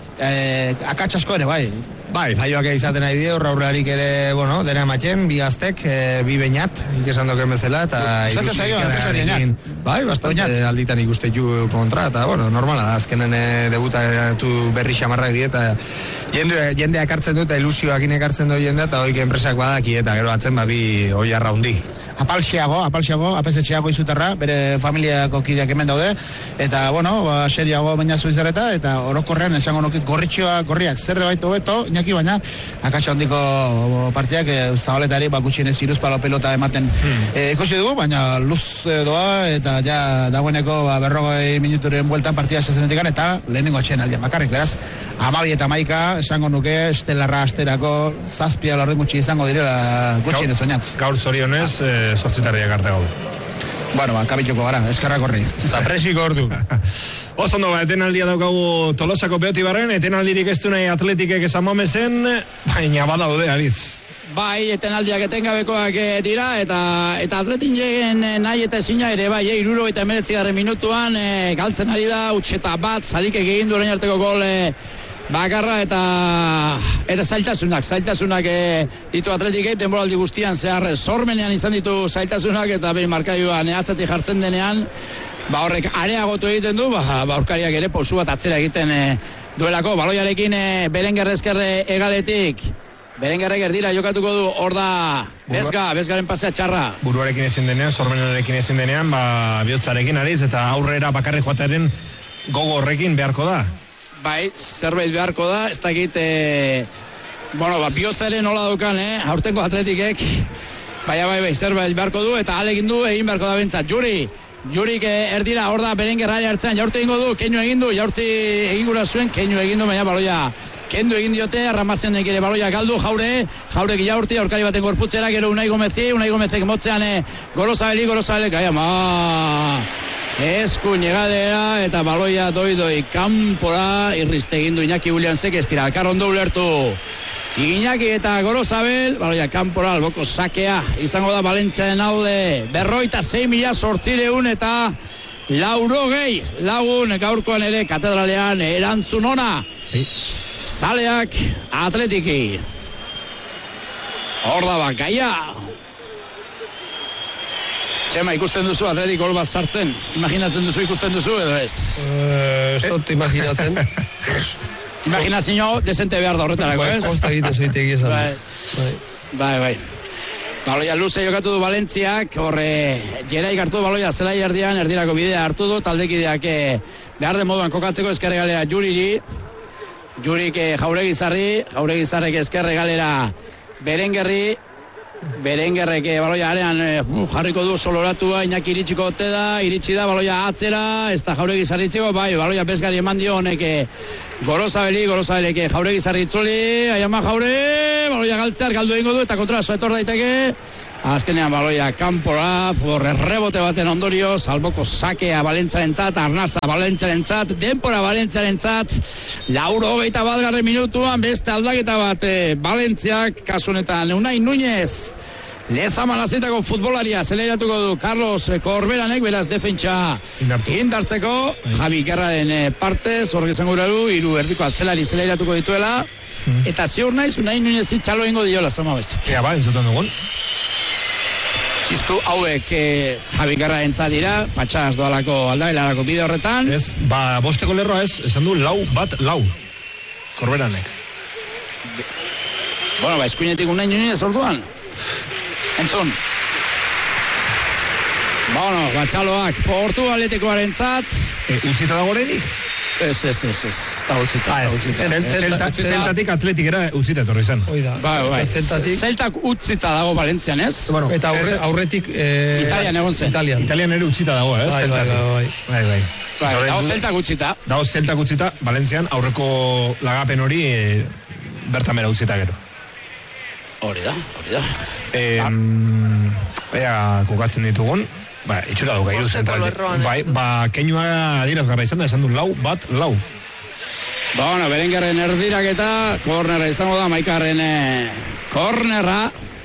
eh, akats asko ere, bai. Bai, faioak izaten nahi die, horra aurrarik ere, bueno, dena ematen, bi gaztek, e, bi beñat, ikesan doken bezala, eta ilusikarekin. Bai, bastante alditan ikuste ju kontra, eta, bueno, normala da, azkenen e, debutatu berri xamarrak die, eta jende, jendea ekartzen du, eta ilusioak inekartzen du jendea, eta hoik enpresak badaki, eta gero atzen, ba, bi oi arraundi. Apalxiago, apalxiago, apesetxeago izuterra, bere familiako kideak hemen daude, eta, bueno, ba, seriago baina Zuizarreta, eta orokorrean esango nukit gorritxoa, gorriak, zerre baitu beto, Iñaki, baina, akasa hondiko partiak, e, zabaletari, ba, gutxienez iruz palo pelota ematen hmm. e, ikusi dugu, baina luz doa, eta ja dagoeneko ba, berrogei minuturen bueltan partida zezenetik, eta lehenengo atxen aldean bakarrik, beraz, amabi eta maika, esango nuke, estelarra asterako, zazpia lordi gutxi izango direla gutxienez oinatz. Gaur zorionez, e, sortzitarriak arte gau. Bueno, ba, kabituko gara, eskarrak horri. Eta presiko ordu. Osondo, ba, etenaldia daukagu Tolosako Beoti barren, etenaldirik ez du nahi Atletikek esan momezen, baina badaude, aritz. Bai, etenaldiak etengabekoak dira, eta eta Atletikeen nahi eta ezina ere, bai, iruro eta emeretzigarren minutuan, e, galtzen ari da, utxeta bat, Sadikek egin du orain arteko gol, e, bakarra eta eta zailtasunak, zailtasunak e, ditu Atletikek, denboraldi guztian zehar sormenean izan ditu zailtasunak, eta behin markaioan atzatik jartzen denean, ba horrek areagotu egiten du, ba, ba aurkariak ere pausu bat atzera egiten e, duelako, baloiarekin e, Berenguer ezkerre egaletik, Berenguerrek erdira jokatuko du, hor da Bezga, Bezgaren pasea txarra. Buruarekin ezin denean, sormenarekin ezin denean, ba bihotzarekin aritz, eta aurrera bakarri joatearen gogo horrekin beharko da. Bai, zerbait beharko da, ez dakit, e, bueno, ba, bihotzaren nola daukan, eh, aurtengo Atletikek, baina bai, bai, zerbait beharko du, eta alegin du, egin beharko da bentsat, Juri, Jurik eh, erdira, hor da Berenguer hartzen, jaurte egingo du, keinu egin du, jaurte egin gura zuen, keinu egin du, baina baloia, kendu egin diote, Arramazenek ere baloia galdu, Jaure, Jaurek jaurti, aurkari baten gorputzera, gero Unai Gomezi, Unai Gomezek motzean, eh, Gorozabeli, Gorozabelek, aia, ma... Eskuin egadera eta baloia doi-doi kanpora irrizte egin du Iñaki Williamsek, ez dira, alkar ondo ulertu Iñaki eta Gorozabel, baloia kanpora alboko sakea, izango da Valentziaren alde, berroita sei mila sortzireun eta laurogei lagun gaurkoan ere katedralean erantzun ona, zaleak Atletiki. Hor da bat, gaia. Txema, ikusten duzu Atletik gol bat sartzen? Imaginatzen duzu, ikusten duzu edo ez? Ez dut imaginatzen. Imaginazio desente behar da horretarako, ez? Kosta egiten zoitek izan. Bai, bai, bai. Baloia luze jokatu du Valentziak, horre Jeraik hartu du baloia zelai erdian, erdirako bidea hartu du, taldekideak behar den moduan kokatzeko ezkerre galera Juriri. Jurik Jauregizarri, Jauregizarrek eskerre galera Berengerri, Berengerrek baloia arean uh, jarriko du soloratua, Iñaki iritsiko ote da, iritsi da baloia atzera, ez da Jauregizarri itziko, bai, baloia bezgari eman dio honek Gorosabeli, Gorosabelek Jauregizarri itzuli, aiama Jaure, baloia galtzear galdu egingo du, eta kontra etor daiteke, azkenean baloia kanpora, por rebote baten ondorio, salboko sakea Balentziarentzat, arnaza Balentziarentzat, denpora Balentziarentzat, lauro hogeita bat garren minutuan, beste aldaketa bat, e, Balentziak, kasunetan, Unai Núñez, Lezaman azitako futbolaria, zeleiratuko du Carlos Corberanek, beraz defentsa indartzeko, Javi Gerraren parte, zorrik izango du, hiru erdiko atzelari zeleiratuko dituela, mm. eta ziur naiz, Unai Núñez txalo ingo diola, zamabez. Ea ba, entzuten dugun. Txistu hauek eh, Javi Gerra entzat dira, patxaz doalako aldabelarako bide horretan. Ez, ba, bosteko lerroa ez, esan du lau bat lau. Korberanek. Bueno, ba, eskuinetik Unai Núñez orduan. Entzun. Bueno, batxaloak Portugaletekoaren zat. E, utzita dago horrenik? Ez, ez, ez, ez, ez da utzita, ez da utzita. Zeltatik atletikera utzita etorri zen. Oida, bai, bai. Zeltak utzita dago Valentzian, ez? Bueno, eta aurre, aurretik... Eh, Italian egon zen. Italian. Italian ere utzita dago, ez? Bai, bai, bai. Bai, bai. Bai, dago zeltak utzita. Dago zeltak utzita, Valentzian aurreko lagapen hori e, bertamera utzita gero. Hori da, hori da. Ea, kokatzen ditugun, ba, itxura duga, iru zentralde. Bai, ba, keinua adirazgarra izan da, esan du lau, bat, lau. Ba, bueno, Berengerren erdirak eta kornera izango da, Maikarren eh, kornera.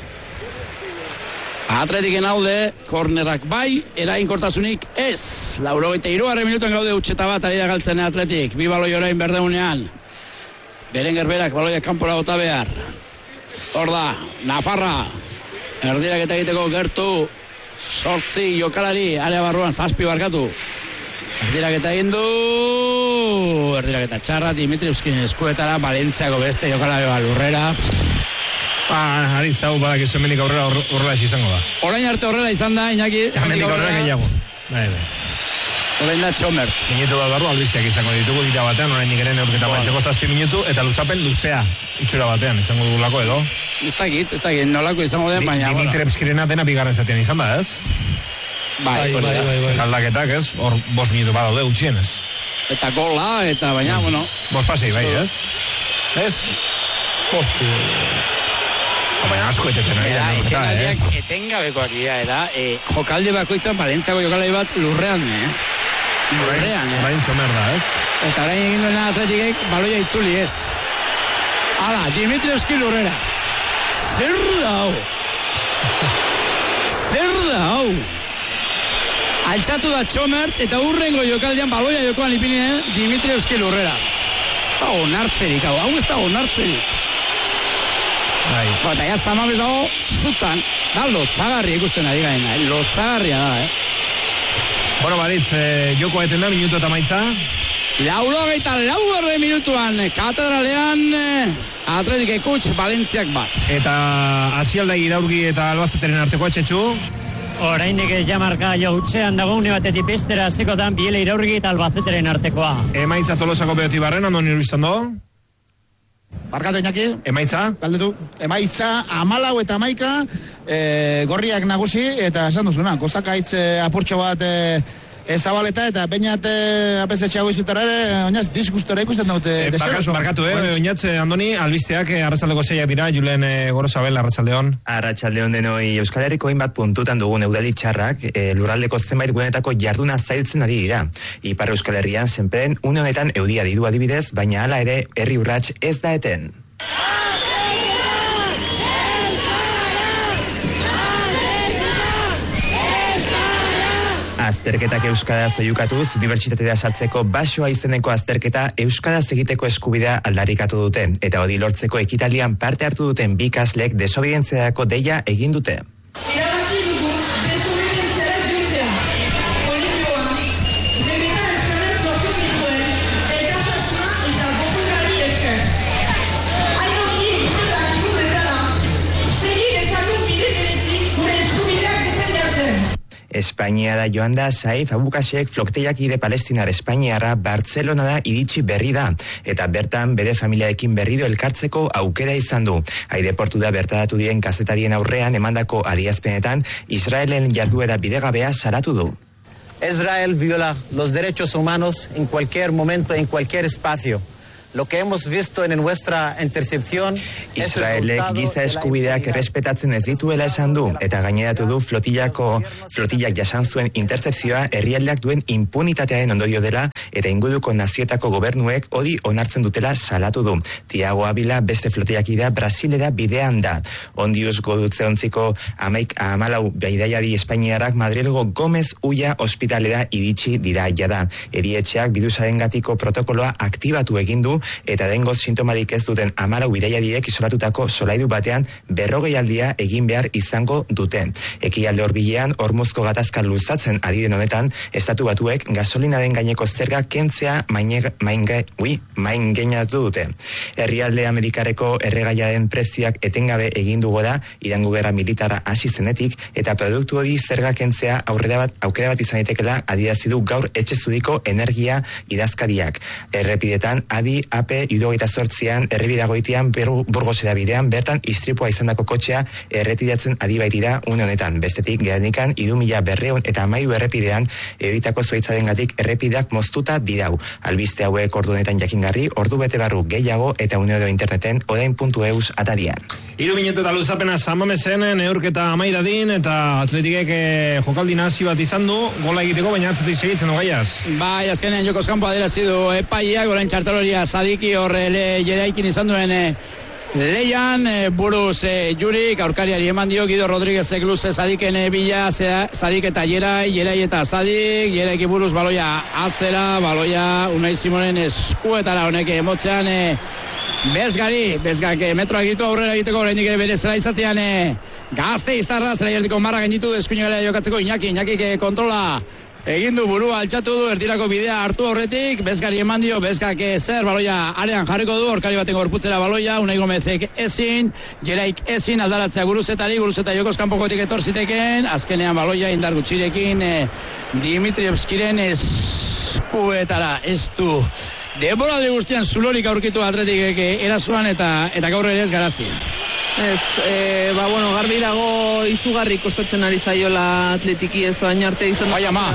Atletiken alde, kornerak bai, eraginkortasunik ez. Laurogeita hirugarren minutuen gaude utxeta bat, ari da galtzen Atletik. Bi baloi orain berdeunean. Berenger berak baloia kanpora bota behar. Hor da, Nafarra. Erdirak eta egiteko gertu. Sortzi jokalari, area barruan zazpi barkatu. Erdirak eta egin du. Erdirak eta txarra, Dimitrievskin eskuetara, Valentziako beste jokalari balurrera. Ah, haritz hau badak izo hemenik aurrera horrela izango da. Orain arte horrela izan da, Iñaki. Hemenik aurrera gehiago. Bai, bai. Orain da Txomert. Minutu bat barru albiziak izango ditugu dira batean, orain nikeren eurketa baitzeko zazpi minutu, eta luzapen luzea itxura batean, izango dugulako edo. Ez dakit, ez dakit, nolako izango den, baina... Dimitrievskirena dena bigarren zatean izan da, ez? Bai, bai, bai, bai. Aldaketak, ez? Hor, bost minutu bat daude utxien, ez? Eta gola, eta baina, mm. bueno... Bost pasei, bai, ez? Ez? Bostu... Baina asko eteten ari da, etengabeak, eh? Etengabekoak dira, eta eh, jokalde bakoitzan Valentziako jokalai bat lurrean, eh? Lurrean, eh? Orain Txomer da, ez? Eta orain egin duena Atletikek baloia itzuli, ez? Hala, Dimitrievski lurrera. Zer da hau? Zer da hau? Altxatu da Txomert, eta urrengo jokaldean baloia jokoan ipinien Dimitrievski lurrera. Ez da onartzerik, hau, hau ez da onartzerik. Bai. Ba, eta ja zamabez dago, zutan, da lotzagarri ikusten ari garen, eh? Lotzagarria da, eh? Bueno, baritz, eh, joko eten da, minutu eta maitza. Laurogeita laugarren minutuan, katedralean, eh, Atletik ekutx, Valentziak bat. Eta Asialda Iraurgi eta Albazeteren arteko atxetxu. Orainek jamarka jo utxean dago une batetik bestera zekotan Biele Iraurgi eta Albazeteren artekoa. Emaitza Tolosako Beoti Barren, andoni iruztan do? Barkatu Iñaki. Emaitza? Galdetu. Emaitza amalau eta amaika, e, gorriak nagusi, eta esan duzuna, gozakaitz e, apurtxo bat e, e, zabaleta, eta bainat e, apestetxeago izutara ere, oinaz, disgustora ikusten daute e, deseroso. Barkatu, eh, oinatz, Andoni, albisteak, e, arratsaldeko zeiak dira, Julen e, Gorosabel, arratsaldeon. Arratsaldeon denoi, Euskal Herriko hainbat puntutan dugun eudalitxarrak, e, lurraldeko zenbait gunetako jarduna zailtzen ari dira. Ipar Euskal Herrian, zenperen, une honetan eudia didu adibidez, baina hala ere, herri urrats ez da eten. Azterketak euskaraz oiukatuz, unibertsitatea sartzeko basoa izeneko azterketa euskaraz egiteko eskubidea aldarrikatu dute, eta hori lortzeko ekitalian parte hartu duten bi ikaslek desobedientziako deia egin dute. Erabaki dugu desobedientzia dutzea. Politikoa, debekaren zerrez lortu dituen, elkartasuna eta gopulgari esker. Hainoki guztetan gu bezala, segi dezagun bide beretik gure eskubideak defendatzen. Espainiara joan da Saif Abukasek flotillakide palestinar Espainiara Bartzelonara iritsi berri da, eta bertan bere familiarekin berrido elkartzeko aukera izan du. Aireportu da bertaratu diren kazetarien aurrean emandako adierazpenetan Israelen jarduera bidegabea salatu du. Israel viola los derechos humanos en cualquier momento, en cualquier espacio. Lo que hemos visto en nuestra intercepción Israelek giza eskubideak errespetatzen ez dituela esan du, eta gaineratu du flotillako flotillak jasan zuen interzepzioa herrialdeak duen impunitatearen ondorio dela, eta inguruko nazioetako gobernuek hori onartzen dutela salatu du. Tiago Abila beste flotillakidea Brasilera bidean da. Ondius godutze ontziko amaik amalau bidaiari Espainiarak Madrilgo Gomez Ulla ospitalera iritsi dira jada. Erietxeak birusaren gatiko protokoloa aktibatu egin du, eta dengoz sintomarik ez duten hamalau bidaiariek isolatutako solairu batean berrogei aldia egin behar izango dute. Ekialde hurbilean hormuzko gatazka luzatzen ari den honetan, estatu batuek gasolinaren gaineko zerga kentzea main gainatu dute. Herrialde Amerikareko erregaiaren prezioak etengabe egin du gora Irango gerra militara hasi zenetik, eta produktu hori zerga kentzea aurrera bat aukera bat izan daitekeela adierazi du gaur etxezudiko energia idazkariak. Errepidetan adi A P hirurogeita zortzian errebidagoitian Burgosera bidean bertan istripua izandako kotxea erretiratzen ari baitira une honetan. Bestetik Gernikan hiru mila berrehun eta hamairu errepidean editako zuaitzarengatik errepideak moztuta dirau. Albiste hauek ordu honetan jakingarri, ordu bete barru gehiago eta uneoro interneten orain puntu eus atarian. Hiru minutu eta luzapena San Mamesen neurketa amaidadin eta Atletikek eh, jokaldi nahasi bat izan du gola egiteko, baina atzetik segitzen ogaiaz. Bai, azkenean jokoz kanpo aderazi du epaiak, orain txartaloria Sadiki horre jeraikin izan duen e, leian, e, buruz e, Jurik, aurkariari eman dio, Guido Rodríguezek luze Sadiken e, bila, Sadik eta Jerai, Jerai eta Sadik, Jeraiki buruz baloia atzera, baloia Unai Simonen eskuetara honek emotzean, e, Bezgari, bezgak e, metroak ditu aurrera egiteko, oraindik ere bere zela izatean e, Gazte iztarra, zela jertiko marra gainditu deskuinegala jokatzeko Iñaki, Iñaki e, kontrola egin du, burua altxatu du, erdirako bidea hartu horretik, Bezgari eman dio, Bezgak zer, baloia arean jarriko du, orkari baten gorputzera baloia, Unai Gomezek ezin, Jeraik ezin, aldaratzea guruzetari, guruzeta jokoz kanpokotik etorziteken, azkenean baloia indar gutxirekin, eh, Dimitrievskiren eskuetara, ez du, denboraldi guztian zulorik aurkitu Atletikek erasoan eta eta gaur ere ez garazi. Ez, e, ba, bueno, garbi dago izugarri kostatzen ari zaiola Atletiki ez oain arte izan. Bai, ama,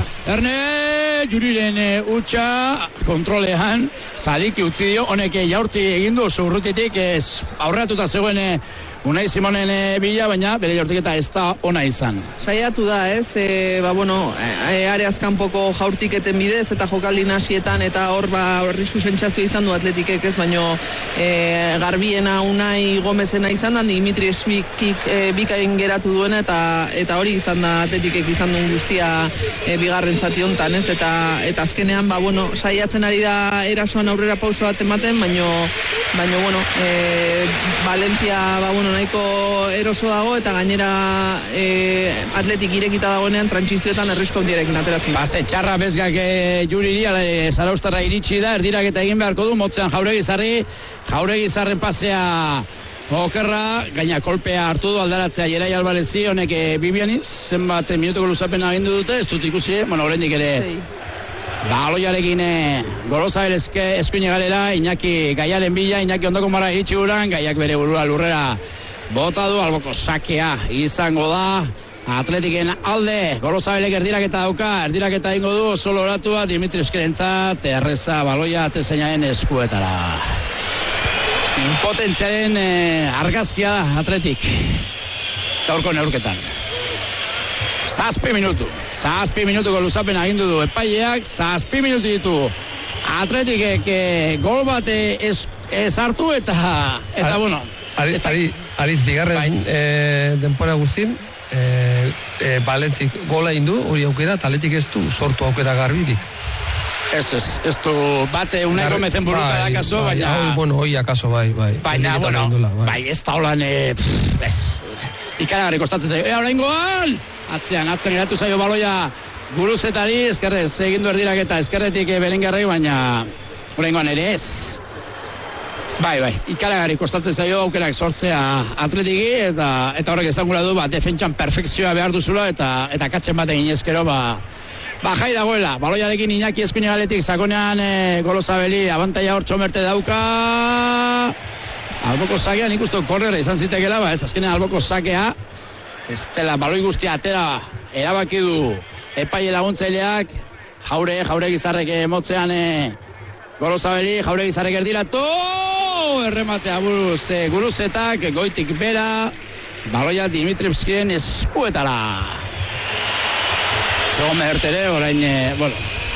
Erne, Juriren e, utxa kontrolean, Sadiki utzi dio, honek jaurti egindu zurrutitik, ez aurratuta zegoen e, Unai Simonen e, bila, baina bere jaurtiketa ez da ona izan. Saiatu da, ez, e, ba, bueno, e, areaz kanpoko jaurtiketen bidez eta jokaldi nasietan eta hor ba arrisku sentsazio izan du Atletikek, ez, baino e, garbiena Unai Gomezena izan da, Dimitri Esbikik e, bikain geratu duena eta eta hori izan da Atletikek izan duen guztia e, bigarren zati hontan, ez, eta eta azkenean ba bueno, saiatzen ari da erasoan aurrera pauso bat ematen, baino baino bueno, e, Valencia ba bueno, nahiko eroso dago eta gainera e, Atletik irekita dagoenean trantsizioetan arrisku handiarekin ateratzen. Pase txarra Bezgak e, Juriri e, Zaraustarra iritsi da, erdirak eta egin beharko du, motzean Jauregi Zarri, Jauregi Zarren pasea okerra, gaina kolpea hartu du aldaratzea Jerai Alvarezi, honek e, Bibiani, zenbat minutuko luzapena agindu dute, ez dut ikusi, bueno, oraindik ere baloiarekin e, Gorozabel eskuine galera, Iñaki Gaiaren bila, Iñaki ondoko mara iritsi guran, Gaiak bere burua lurrera bota du, alboko sakea izango da, Atletiken alde, Gorozabelek erdiraketa dauka, erdiraketa ingo du, solo oratua, Dimitri Eskerentzat, erreza baloia atezainaren eskuetara. Impotentziaren eh, argazkia da Atletik gaurko neurketan. Zazpi minutu, zazpi minutuko luzapen agindu du epaileak, zazpi minutu ditu Atletikek eh, gol bate ez, ez hartu eta eta Ar, bueno. Ariz, ari, ariz bigarren eh, denpora guztin, eh, eh, Balentzik gola indu, hori aukera, Atletik ez du sortu aukera garbirik. Ez, ez, ez du bate Unai Gomezen buruka da kaso, bai, baina... Bai, bueno, hoi akaso, bai, bai. Baina, bueno, indula, bai. bai, ez da holan, e, ez, ikaragarri kostatzen zaio. Ea, orain goal! Atzean, atzean eratu zaio baloia guruzetari, eskerrez, egindu erdirak eta eskerretik Belengarrei, baina orain goan ere ez. Bai, bai, ikaragarri kostatzen zaio aukerak sortzea Atletiki, eta eta horrek ezagula du, ba, defentsan perfekzioa behar duzula, eta eta katzen baten inezkero, ba, ba, jai dagoela, baloiarekin Iñaki Eskuinagaletik, sakonean e, Golosabeli, abantaia hor txomerte dauka, alboko sakean ikustu korrera izan zitekela, ba, ez azkenean alboko sakea, ez dela baloi guztia atera, erabaki du epaile laguntzaileak, jaure, jaure gizarrek emotzean e, Golosabeli, jaure gizarrek erdilatu, errematea buruz, e, guruzetak, goitik bera, baloia Dimitrevskien eskuetara. Segon mehertere, orain, e, bueno,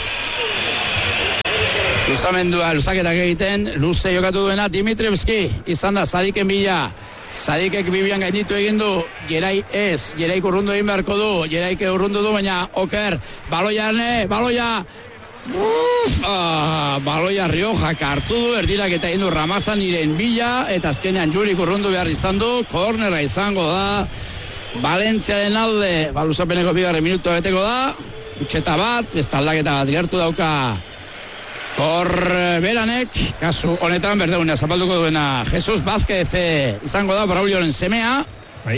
luzamendua, luzaketak egiten, luze jokatu duena Dimitrevski, izan da, Sadiken bila, Sadikek bibian gainditu egin du, Gerai ez, Geraik urrundu egin beharko du, Geraik urrundu du, baina oker, baloia, ne, baloia, Uf, ah, baloia Riojak hartu du, erdirak eta egin du Ramazan iren bila, eta azkenean Jurik urrundu behar izan du, kornera izango da, Valentziaren alde, baluzapeneko bigarren minutua beteko da, utxeta bat, besta aldaketa bat gertu dauka Korberanek, kasu honetan berdegunea zapalduko duena Jesus Vázquez izango da, Braulioren semea. Bai.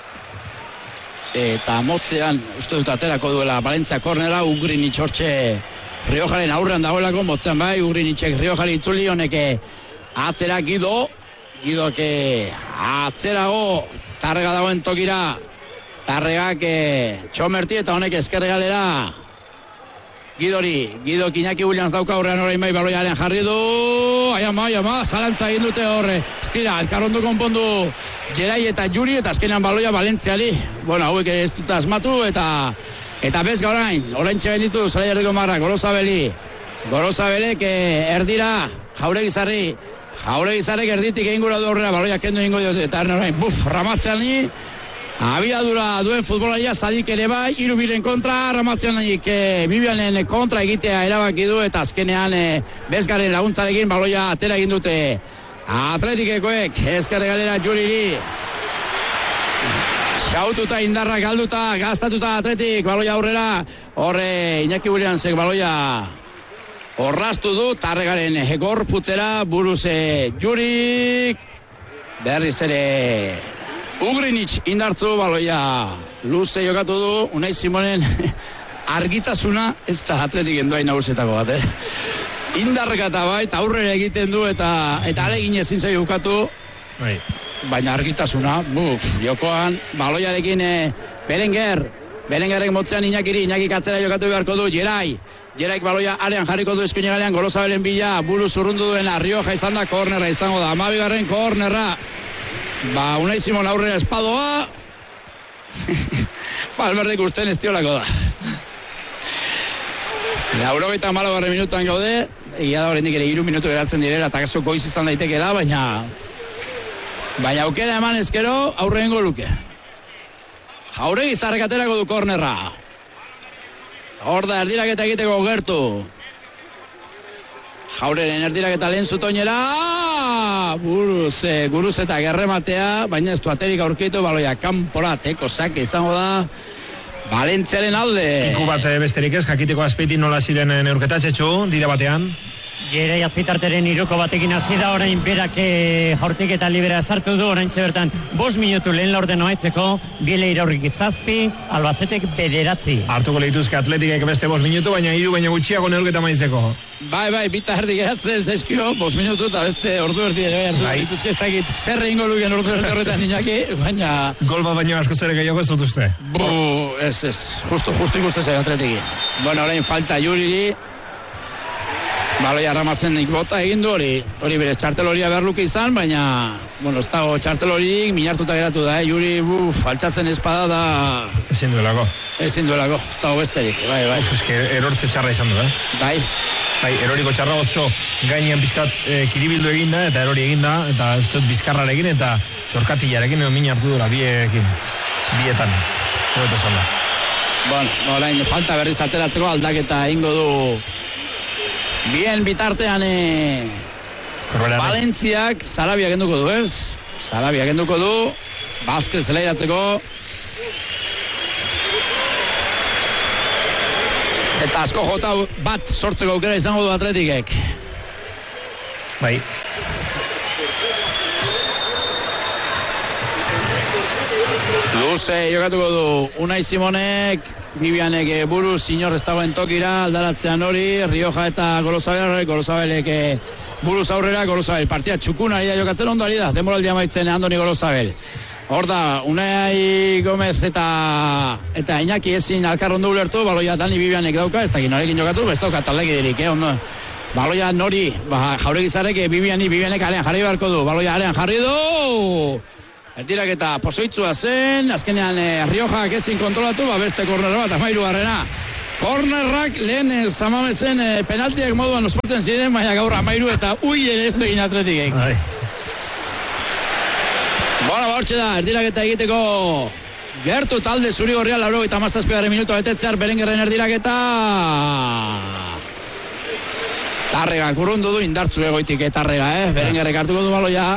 Eta motzean, uste dut aterako duela Valentzia kornera, Ugrin itxortxe Riojaren aurrean dagoelako, motzean bai, Ugrin itxek Riojari itzuli, honeke atzera Gido, Gidoke atzerago, Tarrega dagoen tokira, Tarregak eh, txomerti eta honek eskerregalera Gidori, Gido Iñaki Williams dauka aurrean orain bai baloiaren jarri du, aiama, aiama, zalantza egin dute horre, estira, elkarrondo konpondu Gerai eta Juri, eta azkenean baloia Valentziali, bueno, hauek ez dut asmatu, eta eta bezga orain, orain txegen ditu, zara jardiko marra, Golosabeli, Golosabelek eh, erdira, Jaure Gizarri, Jaure Gizarrek erditik egin gura du horrela, baloia kendu egingo dut, eta orain, buf, Ramatzeani, abiadura duen futbolaria, Sadik ere bai, hiru biren kontra, Ramatzeanik e, Bibianen kontra egitea erabaki du, eta azkenean e, bezgaren laguntzarekin baloia atera egin dute Atletikekoek, eskerre galera Juriri, xaututa indarra galduta, gaztatuta Atletik, baloia aurrera, horre Iñaki Williamsek baloia orrastu du, Tarregaren gorputzera, buruz Jurik, berriz ere Ugrinitz indartzu, baloia luze jokatu du, Unai Simonen argitasuna, ez da Atletik enduain nagusetako bat, eh? Indarrekata bai, eta aurrera egiten du, eta eta alegin ezin zaio jokatu, bai. Baina argitasuna, buf, jokoan, baloiarekin eh, Berenguer, Berenguerrek motzean Iñakiri, Iñaki katzera jokatu beharko du, Gerai, Geraik baloia arean jarriko du Eskuinagalean, Golosabelen bila, buru zurrundu duena, Rioja izan da, kornerra izango da, amabigarren kornerra, ba, Unai Simon aurrera espadoa, Balberdek usten estiolako da. Laurogeita malagarren minutuan gaude, egia da horrendik ere hiru minutu geratzen direla, eta kaso goiz izan daitekela, baina baina aukera eman ezkero aurrengo luke. Jaure Gizarrek aterako du kornerra. Hor da erdiraketa egiteko gertu. Jaureren erdiraketa lehen zutoinera, buruz, e, guruz eta gerrematea, baina ez du aterik aurkitu, baloia kanpora teko sake izango da Valentziaren alde. Kiku bat besterik ez, jakiteko Azpeitin nola ziren neurketatxetxu, dira batean. Gerai Azpitarteren iruko batekin hasi da, orain berak jaurtik eta libera sartu du, orain bertan bost minutu lehen laurden oaitzeko, Biele iraurrik zazpi, Albacetek bederatzi. Hartuko lehituzke Atletikek beste bost minutu, baina hiru baina gutxiago neurketa maitzeko. Bai, bai, bita erdi geratzen, zaizkio, bost minutu eta beste ordu erdi ere hartu bai. Dituzke ez dakit zer egingo luken ordu erdi horretan Iñaki, baina... Gol bat baino asko zere gehiago ez dut uste. Bu, ez, ez, justo, justo ikuste zaio Atletiki. Bueno, orain falta Juriri, baloia Ramazen bota egin du hori, hori berez txartel horia behar luke izan, baina, bueno, ez dago txartel horiek minartuta geratu da, eh? Juri, buf, altxatzen espada da... Ezin duelako. Ezin duelako, ez dago besterik, bai, bai. Uf, eske erortze txarra izan du, eh? Bai. Bai, eroriko txarra oso gainean bizkat e, kiribildu eginda, eta erori eginda, eta ez dut bizkarrarekin, eta txorkatillarekin edo min hartu dura, biekin, bietan, edo esan da. Bueno, orain falta berriz ateratzeko aldaketa ingo du... Bien, bitartean e... Valentziak Sarabia kenduko du, ez? Sarabia kenduko du, Vázquez zelairatzeko. Eta asko jota bat sortzeko aukera izango du Atletikek. Bai. Luze jokatuko du Unai Simonek, Bibianek buru, Sinor ez dagoen tokira, aldaratzean hori, Rioja eta Gorosabel, Gorosabelek buruz aurrera, Gorosabel, partia txukuna ari da jokatzen, ondo ari da, denboraldi amaitzen Andoni Gorosabel. Hor da, Unai Gomez eta eta Iñaki ezin alkar ondo ulertu, baloia Dani Bibianek dauka, ez dakit norekin jokatu, ez dauka taldeki dirik, eh, ondo. Baloia nori, ba, Jauregizarek Bibiani, Bibianek alean jarri beharko du, baloia alean jarri du! Erdirak eta pozoitzua zen, azkenean eh, Riojak ezin kontrolatu, ba beste korner bat, amairu garrena. Kornerrak lehen eh, Samamezen eh, penaltiak moduan ospatzen ziren, baina gaur amairu eta ui ere ez du egin Atletikek. Bona, ba hortxe da, erdirak eta egiteko gertu talde zuri gorria lauro eta mazazpigaren minuto betetzear Berengerren erdirak eta... Tarrega, kurrundu du indartzu egoitik etarrega, eh? Berengerrek hartuko du baloia.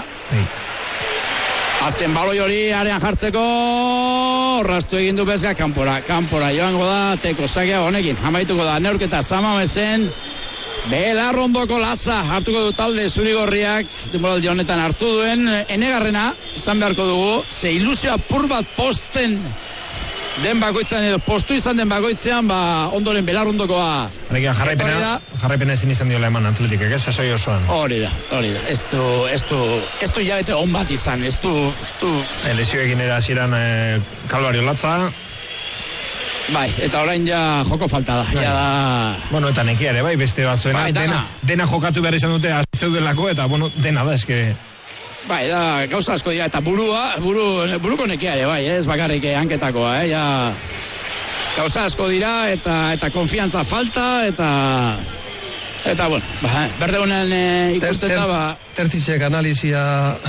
Azken baloi hori arean jartzeko orrastu egin du Bezga kanpora, kanpora joango da teko sakea honekin, amaituko da neurketa Samamezen Belarrondoko latza hartuko du talde zurigorriak, denboraldi honetan hartu duen enegarrena, izan beharko dugu, ze ilusioa pur bat posten den bakoitzan edo postu izan den bakoitzean, ba ondoren Belarrondokoa jarraipena, jarraipena ezin izan diola eman Atletikek, ez esoi osoan. Hori da, hori da, ez du, ez du, ez du hilabete on bat izan, ez du, ez du... Lesioekin era ziren eh, Kalvario latza. Bai, eta orain ja joko falta da, ja da... Bueno, eta nekia ere, bai, beste batzuena, bai, dena, dena jokatu behar izan dute atzeudelako, eta bueno, dena da, eske... Bai, da, gauza asko dira, eta burua, buru, buruko nekia ere, bai, ez bakarrik hanketakoa, eh, ja... Gauza asko dira, eta eta konfiantza falta, eta... Eta, bueno, ba, berde honen e, ikusten da, ba... Tertitxek analizia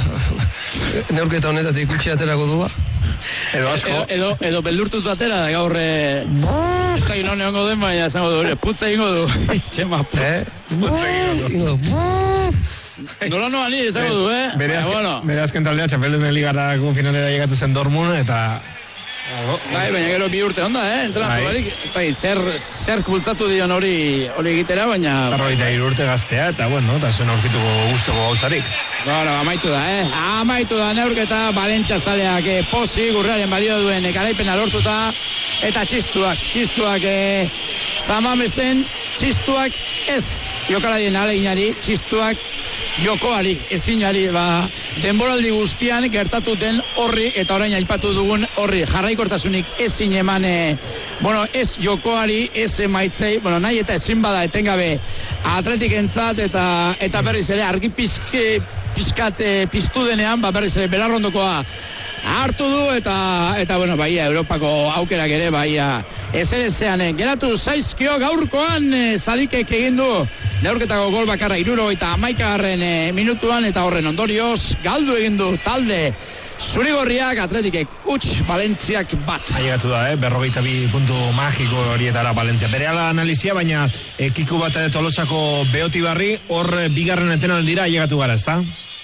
neurketa honetatik ikutsi aterako du, ba? Edo asko. Edo, edo, edo beldurtutu atera da gaur... E, ez da gino neongo den, baina esango du, putza ingo du. Txema, putza. Eh? Putza ingo du. Nola noa ni, esango du, eh? Bere azken, bueno. Bere azken taldea, txapeldunen ligarako finalera llegatu zen Dortmund, eta... Bai, baina gero bi urte onda, eh? Entrenatu barik, ez da, zer, zer bultzatu dion hori hori egitera, baina... Arroita hiru urte gaztea, eta bueno, eta zuen aurkituko guztoko gauzarik. Bueno, amaitu da, eh? Amaitu da neurketa, Valentzia zaleak eh, posi, gurrearen balio duen garaipena lortuta, eta txistuak, txistuak eh, Samamezen, txistuak ez, jokaladien aleginari, txistuak jokoari, ezinari, ba, denboraldi guztian gertatu den horri, eta orain aipatu dugun horri, jarraikortasunik ezin eman, e, bueno, ez jokoari, ez emaitzei, bueno, nahi eta ezin bada etengabe Atletikentzat, eta eta berriz ere argi pizke, pizkat e, piztu denean, ba, berriz ere Belarrondokoa hartu du, eta, eta bueno, baia, Europako aukerak ere, baia, ezerezean, geratu zaizkio gaurkoan, e, Zadikek egin du, neurketako gol bakarra iruro eta amaikagarren e, minutuan, eta horren ondorioz, galdu egin du talde Zurigorriak, Atletikek huts, Valentziak bat. Ailegatu da, eh? berrogeita bi puntu magiko horietara Valentzia. Bere ala analizia, baina e, kiku bat Tolosako Beotibarri, hor bigarren etenaldira ailegatu gara, ezta?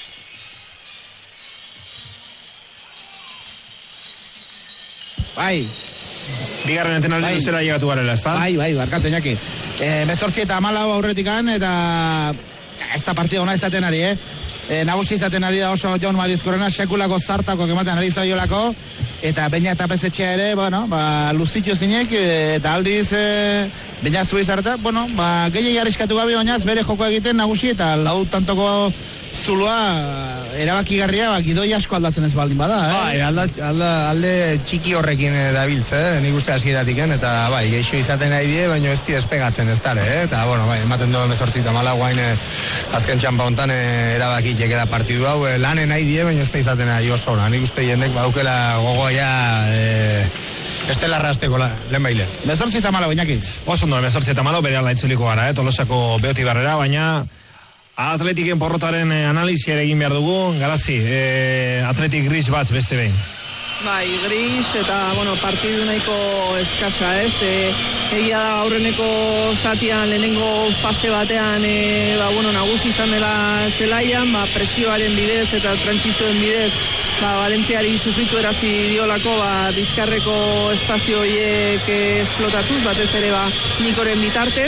Bai. Bigarren etenaldi bai. Zera llegatu garela, ezta? Bai, bai, barkatu inaki. Eh, Bezortzi eta amalau aurretikan, eta ez da partida ona izaten ari, eh? E, nagusi izaten ari da oso Jon Marizkorena, sekulako zartako kematen ari zaiolako, eta baina eta pezetxea ere, bueno, ba, luzitu zinek, eta aldiz, e, baina zui zareta, bueno, ba, gehiagi arriskatu gabe bainaz, bere joko egiten nagusi, eta lau tantoko zulua erabakigarria, ba, gidoi asko aldatzen ez baldin bada, eh? Bai, alda, alda, alde txiki horrekin dabiltze, eh? Nik uste hasieratik, eta bai, geixo izaten nahi die, baina ez di despegatzen ez dara, eh? Eta, bueno, bai, ematen duen bezortzita mala, guain eh, azken txampa hontan eh, erabaki jekera partidu hau, eh, lanen nahi die, baina ez da izaten nahi oso, nik uste jendek baukela gogoia... Eh, Estela rasteko la, lehen baile. Bezortzi eta malo, bainaki. Oso ondo, bezortzi eta malo, bere ala itzuliko gara, eh? Tolosako Beotibarrera, baina Atletiken porrotaren eh, analizia egin behar dugu, Garazi, eh, Atletik gris bat beste behin. Bai, gris eta, bueno, partidu nahiko eskasa, ez? E, egia da aurreneko zatian, lehenengo fase batean, e, ba, bueno, nagusi izan dela zelaian, ba, presioaren bidez eta trantzizioen bidez, ba, Valentziari sufritu erazi diolako, ba, bizkarreko espazio horiek esplotatuz, batez ere, ba, Nikoren bitartez,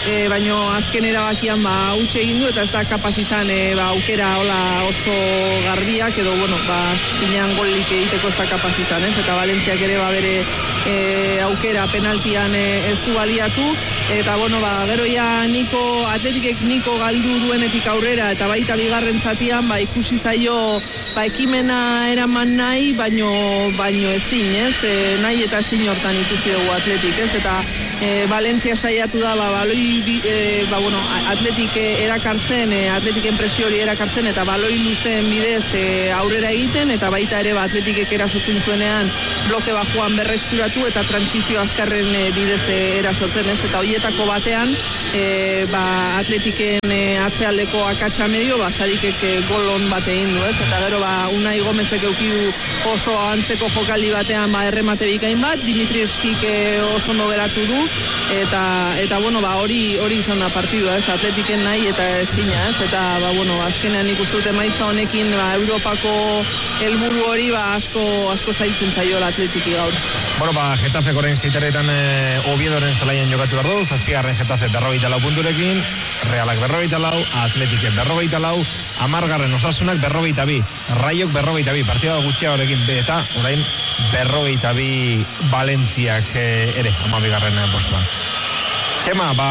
e, baino azken erabakian ba utxe egin du eta ez da kapaz izan e, ba, aukera hola oso garbiak edo bueno, ba pinean golik egiteko ez da kapaz izan, ez? Eta Valentziak ere ba bere e, aukera penaltian e, ez du baliatu eta bueno, ba gero ja Niko Atletikek Niko galdu duenetik aurrera eta baita bigarren zatian ba ikusi zaio ba ekimena eraman nahi, baino baino ezin, ez? E, nahi eta ezin hortan ikusi dugu Atletik, ez? Eta e, Valentzia saiatu da ba baloi e, ba bueno, Atletik erakartzen, e, Atletiken presio hori erakartzen eta baloi luzen bidez e, aurrera egiten eta baita ere ba Atletikek erasotzen zuenean bloke bajuan berreskuratu eta transizio azkarren e, bidez e, erasotzen, ez? Eta hoietako batean e, ba Atletiken e, atzealdeko akatsa medio ba Sadikek e, gol on bat egin du, ez? Eta gero ba Unai Gomezek eduki du oso antzeko jokaldi batean ba erremate bikain bat, Dimitrievskik e, oso ondo geratu du eta eta bueno ba hori hori izan da partidua, ez? Atletiken nahi eta ezina, ez? Eta ba bueno, azkenean ikusten dut emaitza honekin ba Europako helburu hori ba asko asko zailtzen zaiola Atletiki gaur. Bueno, ba Getafe orain ziterretan e, Oviedoren zelaian jokatu behar du, zazpigarren Getafe berrogeita lau punturekin, Realak berrogeita lau, Atletikek berrogeita lau, amargarren Osasunak berrogeita bi, Raiok berrogeita bi, partida gutxia horrekin eta orain berrogeita bi Valentziak e, ere, amabigarren postuan. Txema, ba,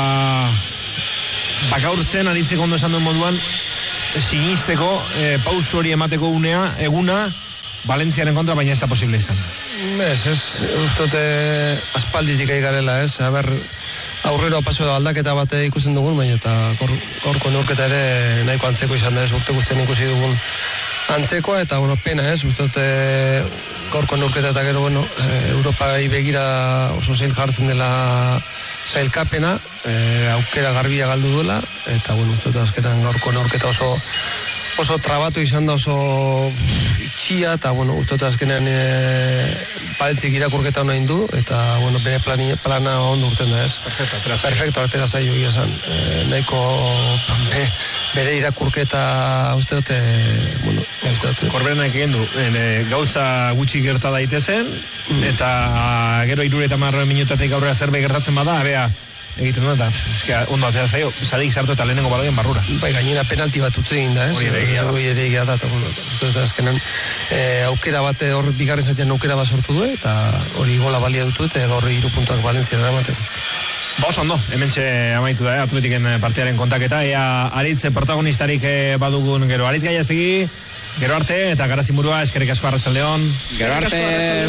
ba gaur zen, aritzeko ondo esan duen moduan, sinisteko, e, pausu hori emateko unea, eguna, Valentziaren kontra, baina ez da posible izan. Ez, ez, ustote aspalditik aigarela, ez, haber, aurrero paso da aldaketa bate ikusten dugun, baina eta gaurko neurketa ere nahiko antzeko izan da, ez, urte guztien ikusi dugun antzekoa, eta, bueno, pena, ez, ustote gaurko neurketa eta gero, bueno, Europa begira oso zail jartzen dela zailkapena, e, aukera garbia galdu duela, eta, bueno, ustote azkenan gaurko neurketa oso oso trabatu izan da, oso itxia, eta, bueno, ustote azkenean e, Valentziak irakurketa hona indu, eta, bueno, bere plani, plana ondo urten da, ez? Perfecto, atera zaio. Perfecto, atera zaio, ia esan. E, nahiko be, bere irakurketa, uste dute, bueno, uste dute. Korberenak egin du, e, gauza gutxi gerta daitezen, mm. eta gero irure eta marra minutatik aurrera zerbait gertatzen bada, abea, egiten du eta eske ondo atzera zaio, Sadik sartu eta lehenengo baloien barrura. Bai, gainera penalti bat utzi egin da, ez? Hori ere egia da. Hori ere egia da, eta, bueno, eta azkenan e, aukera bat, hor bigarren zatean aukera bat sortu du, eta hori gola balia dutu, eta gaur hiru puntuak Valentziara eramaten. Ba, oso ondo, hementxe amaitu da, eh, Atletiken partiaren kontaketa, ea aritz protagonistarik badugun gero, aritz gaiazegi, gero arte, eta garazimurua, eskerrik asko Arratsaldeon. Gero arte.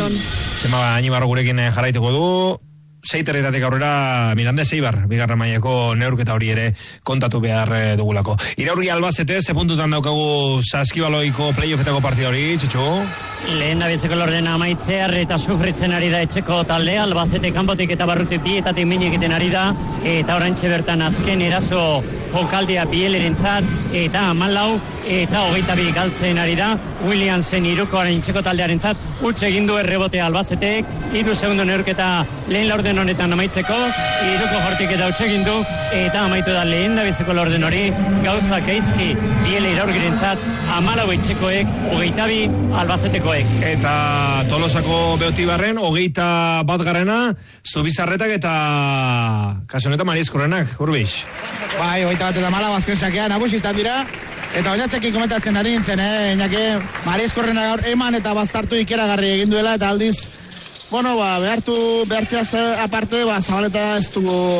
Txema, Añibarro gurekin jarraituko du, Seiterretatik aurrera Mirandés Eibar, bigarren mailako neurketa hori ere kontatu behar dugulako. Iraurgi Albacete, ze puntutan daukagu Saskibaloiko playoffetako partida hori, Txetxu? Lehen abiezeko lordena amaitzear eta sufritzen ari da etxeko taldea, Albacete kanpotik eta barrutik bietatik min egiten ari da, eta orantxe bertan azken eraso jokaldia bielerentzat, eta amalau, eta hogeita bi galtzen ari da, Williamsen irukoaren etxeko taldearentzat, utxe egin du errebotea Albacetek, hiru segundo neurketa lehen laurden honetan amaitzeko, iruko jortik eta utxe egin du, eta amaitu da lehen abiezeko lorden hori, gauza keizki biele iraurgirentzat, amalau etxekoek, hogeita bi Albacetekoek. Eta Tolosako Beotibarren, hogeita bat garrena, Zubizarretak eta kasoneta Mariezkorrenak, Urbix. Bai, hogeita bat eta mala, azken sakea, nagusi izan dira, eta oinatzekin komentatzen ari nintzen, eh, Iñaki, Mariezkorrenak gaur eman eta bastartu ikeragarri egin duela, eta aldiz, bueno, ba, behartu, behartzeaz aparte, ba, Zabaleta ez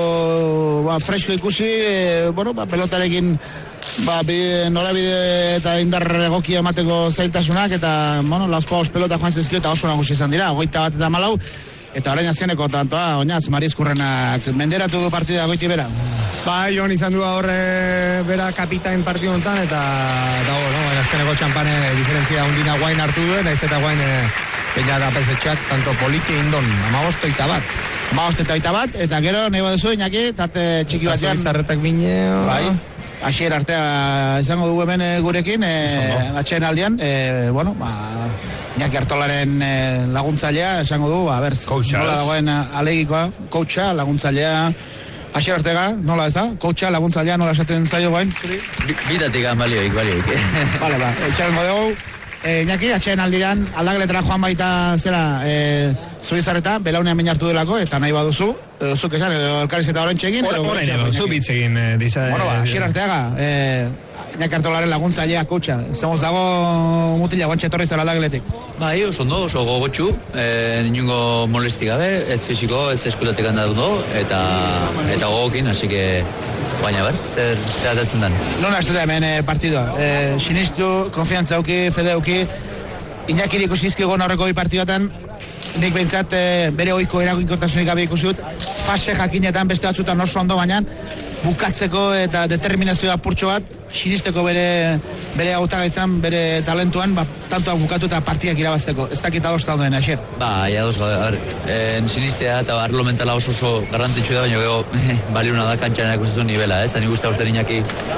dugu, ba, fresko ikusi, e, bueno, ba, pelotarekin, ba, bide, norabide eta indar egokia emateko zailtasunak, eta, bueno, lauzko haus pelota joan zezkio, eta oso nagusi izan dira, hogeita bat eta malau, eta orain azieneko tantoa, oinatz, Mariezkurrenak menderatu du partida goiti bera. Ba, joan izan du horre bera kapitain partidu honetan, eta, eta, bueno, azkeneko txampane diferentzia hundina guain hartu duen, ez eta guain, e, peina da pezetxak, tanto poliki indon, amabosto eta bat. Amabosto eta bat, eta gero, nahi baduzu, Iñaki, tate txiki batean. Zubizarretak bine, bai. Asier artea izango dugu hemen e, gurekin, e, atxeen aldian, e, bueno, ba, Iñaki Artolaren e, laguntzailea, esango du, ba, berz, nola dagoen alegikoa, coacha, laguntzailea, Asier Artega, nola ez da? Coacha, laguntzailea, nola esaten zaio guain? Bidatik balioik, balioik. Bale, ba, etxaren dugu, e, Iñaki, atxeen aldiran, aldageletara joan baita, zera, e, Zubizarretan, belaunean minartu delako, eta nahi baduzu, edo zuk esan, edo elkarrizketa horren txegin. Horain edo, zu bitzegin. Bueno, ba, Xer Arteaga, eh, Iñaki Artolaren laguntzailea kutxa. Zemoz dago mutila guantxe etorri zara aldageletik. Bai, oso ondo, oso gogotxu, eh, ninungo molesti gabe, ez fisiko, ez eskulatik handatu do, eta, eta gogokin, así que, baina ber, zer, zer atatzen den. Nona ez dut hemen eh, partidua. Eh, sinistu, konfiantza auki, fede auki, Iñakiri ikusizki egon aurreko bi partidotan, nik behintzat e, bere ohiko eraginkortasunik gabe ikusi dut, fase jakinetan beste batzutan oso ondo, baina bukatzeko eta determinazioa apurtxo bat, sinisteko bere bere hautagaitzan, bere talentuan, ba, tantoak bukatu eta partidak irabazteko. Ez dakit ados dauden, Asier? Ba, ja ados gaude, en sinistea eta arlo mentala oso oso garrantzitsu da, baina gero baliruna da kantxan erakusten nivela, ez? Da nik uste aurten Iñaki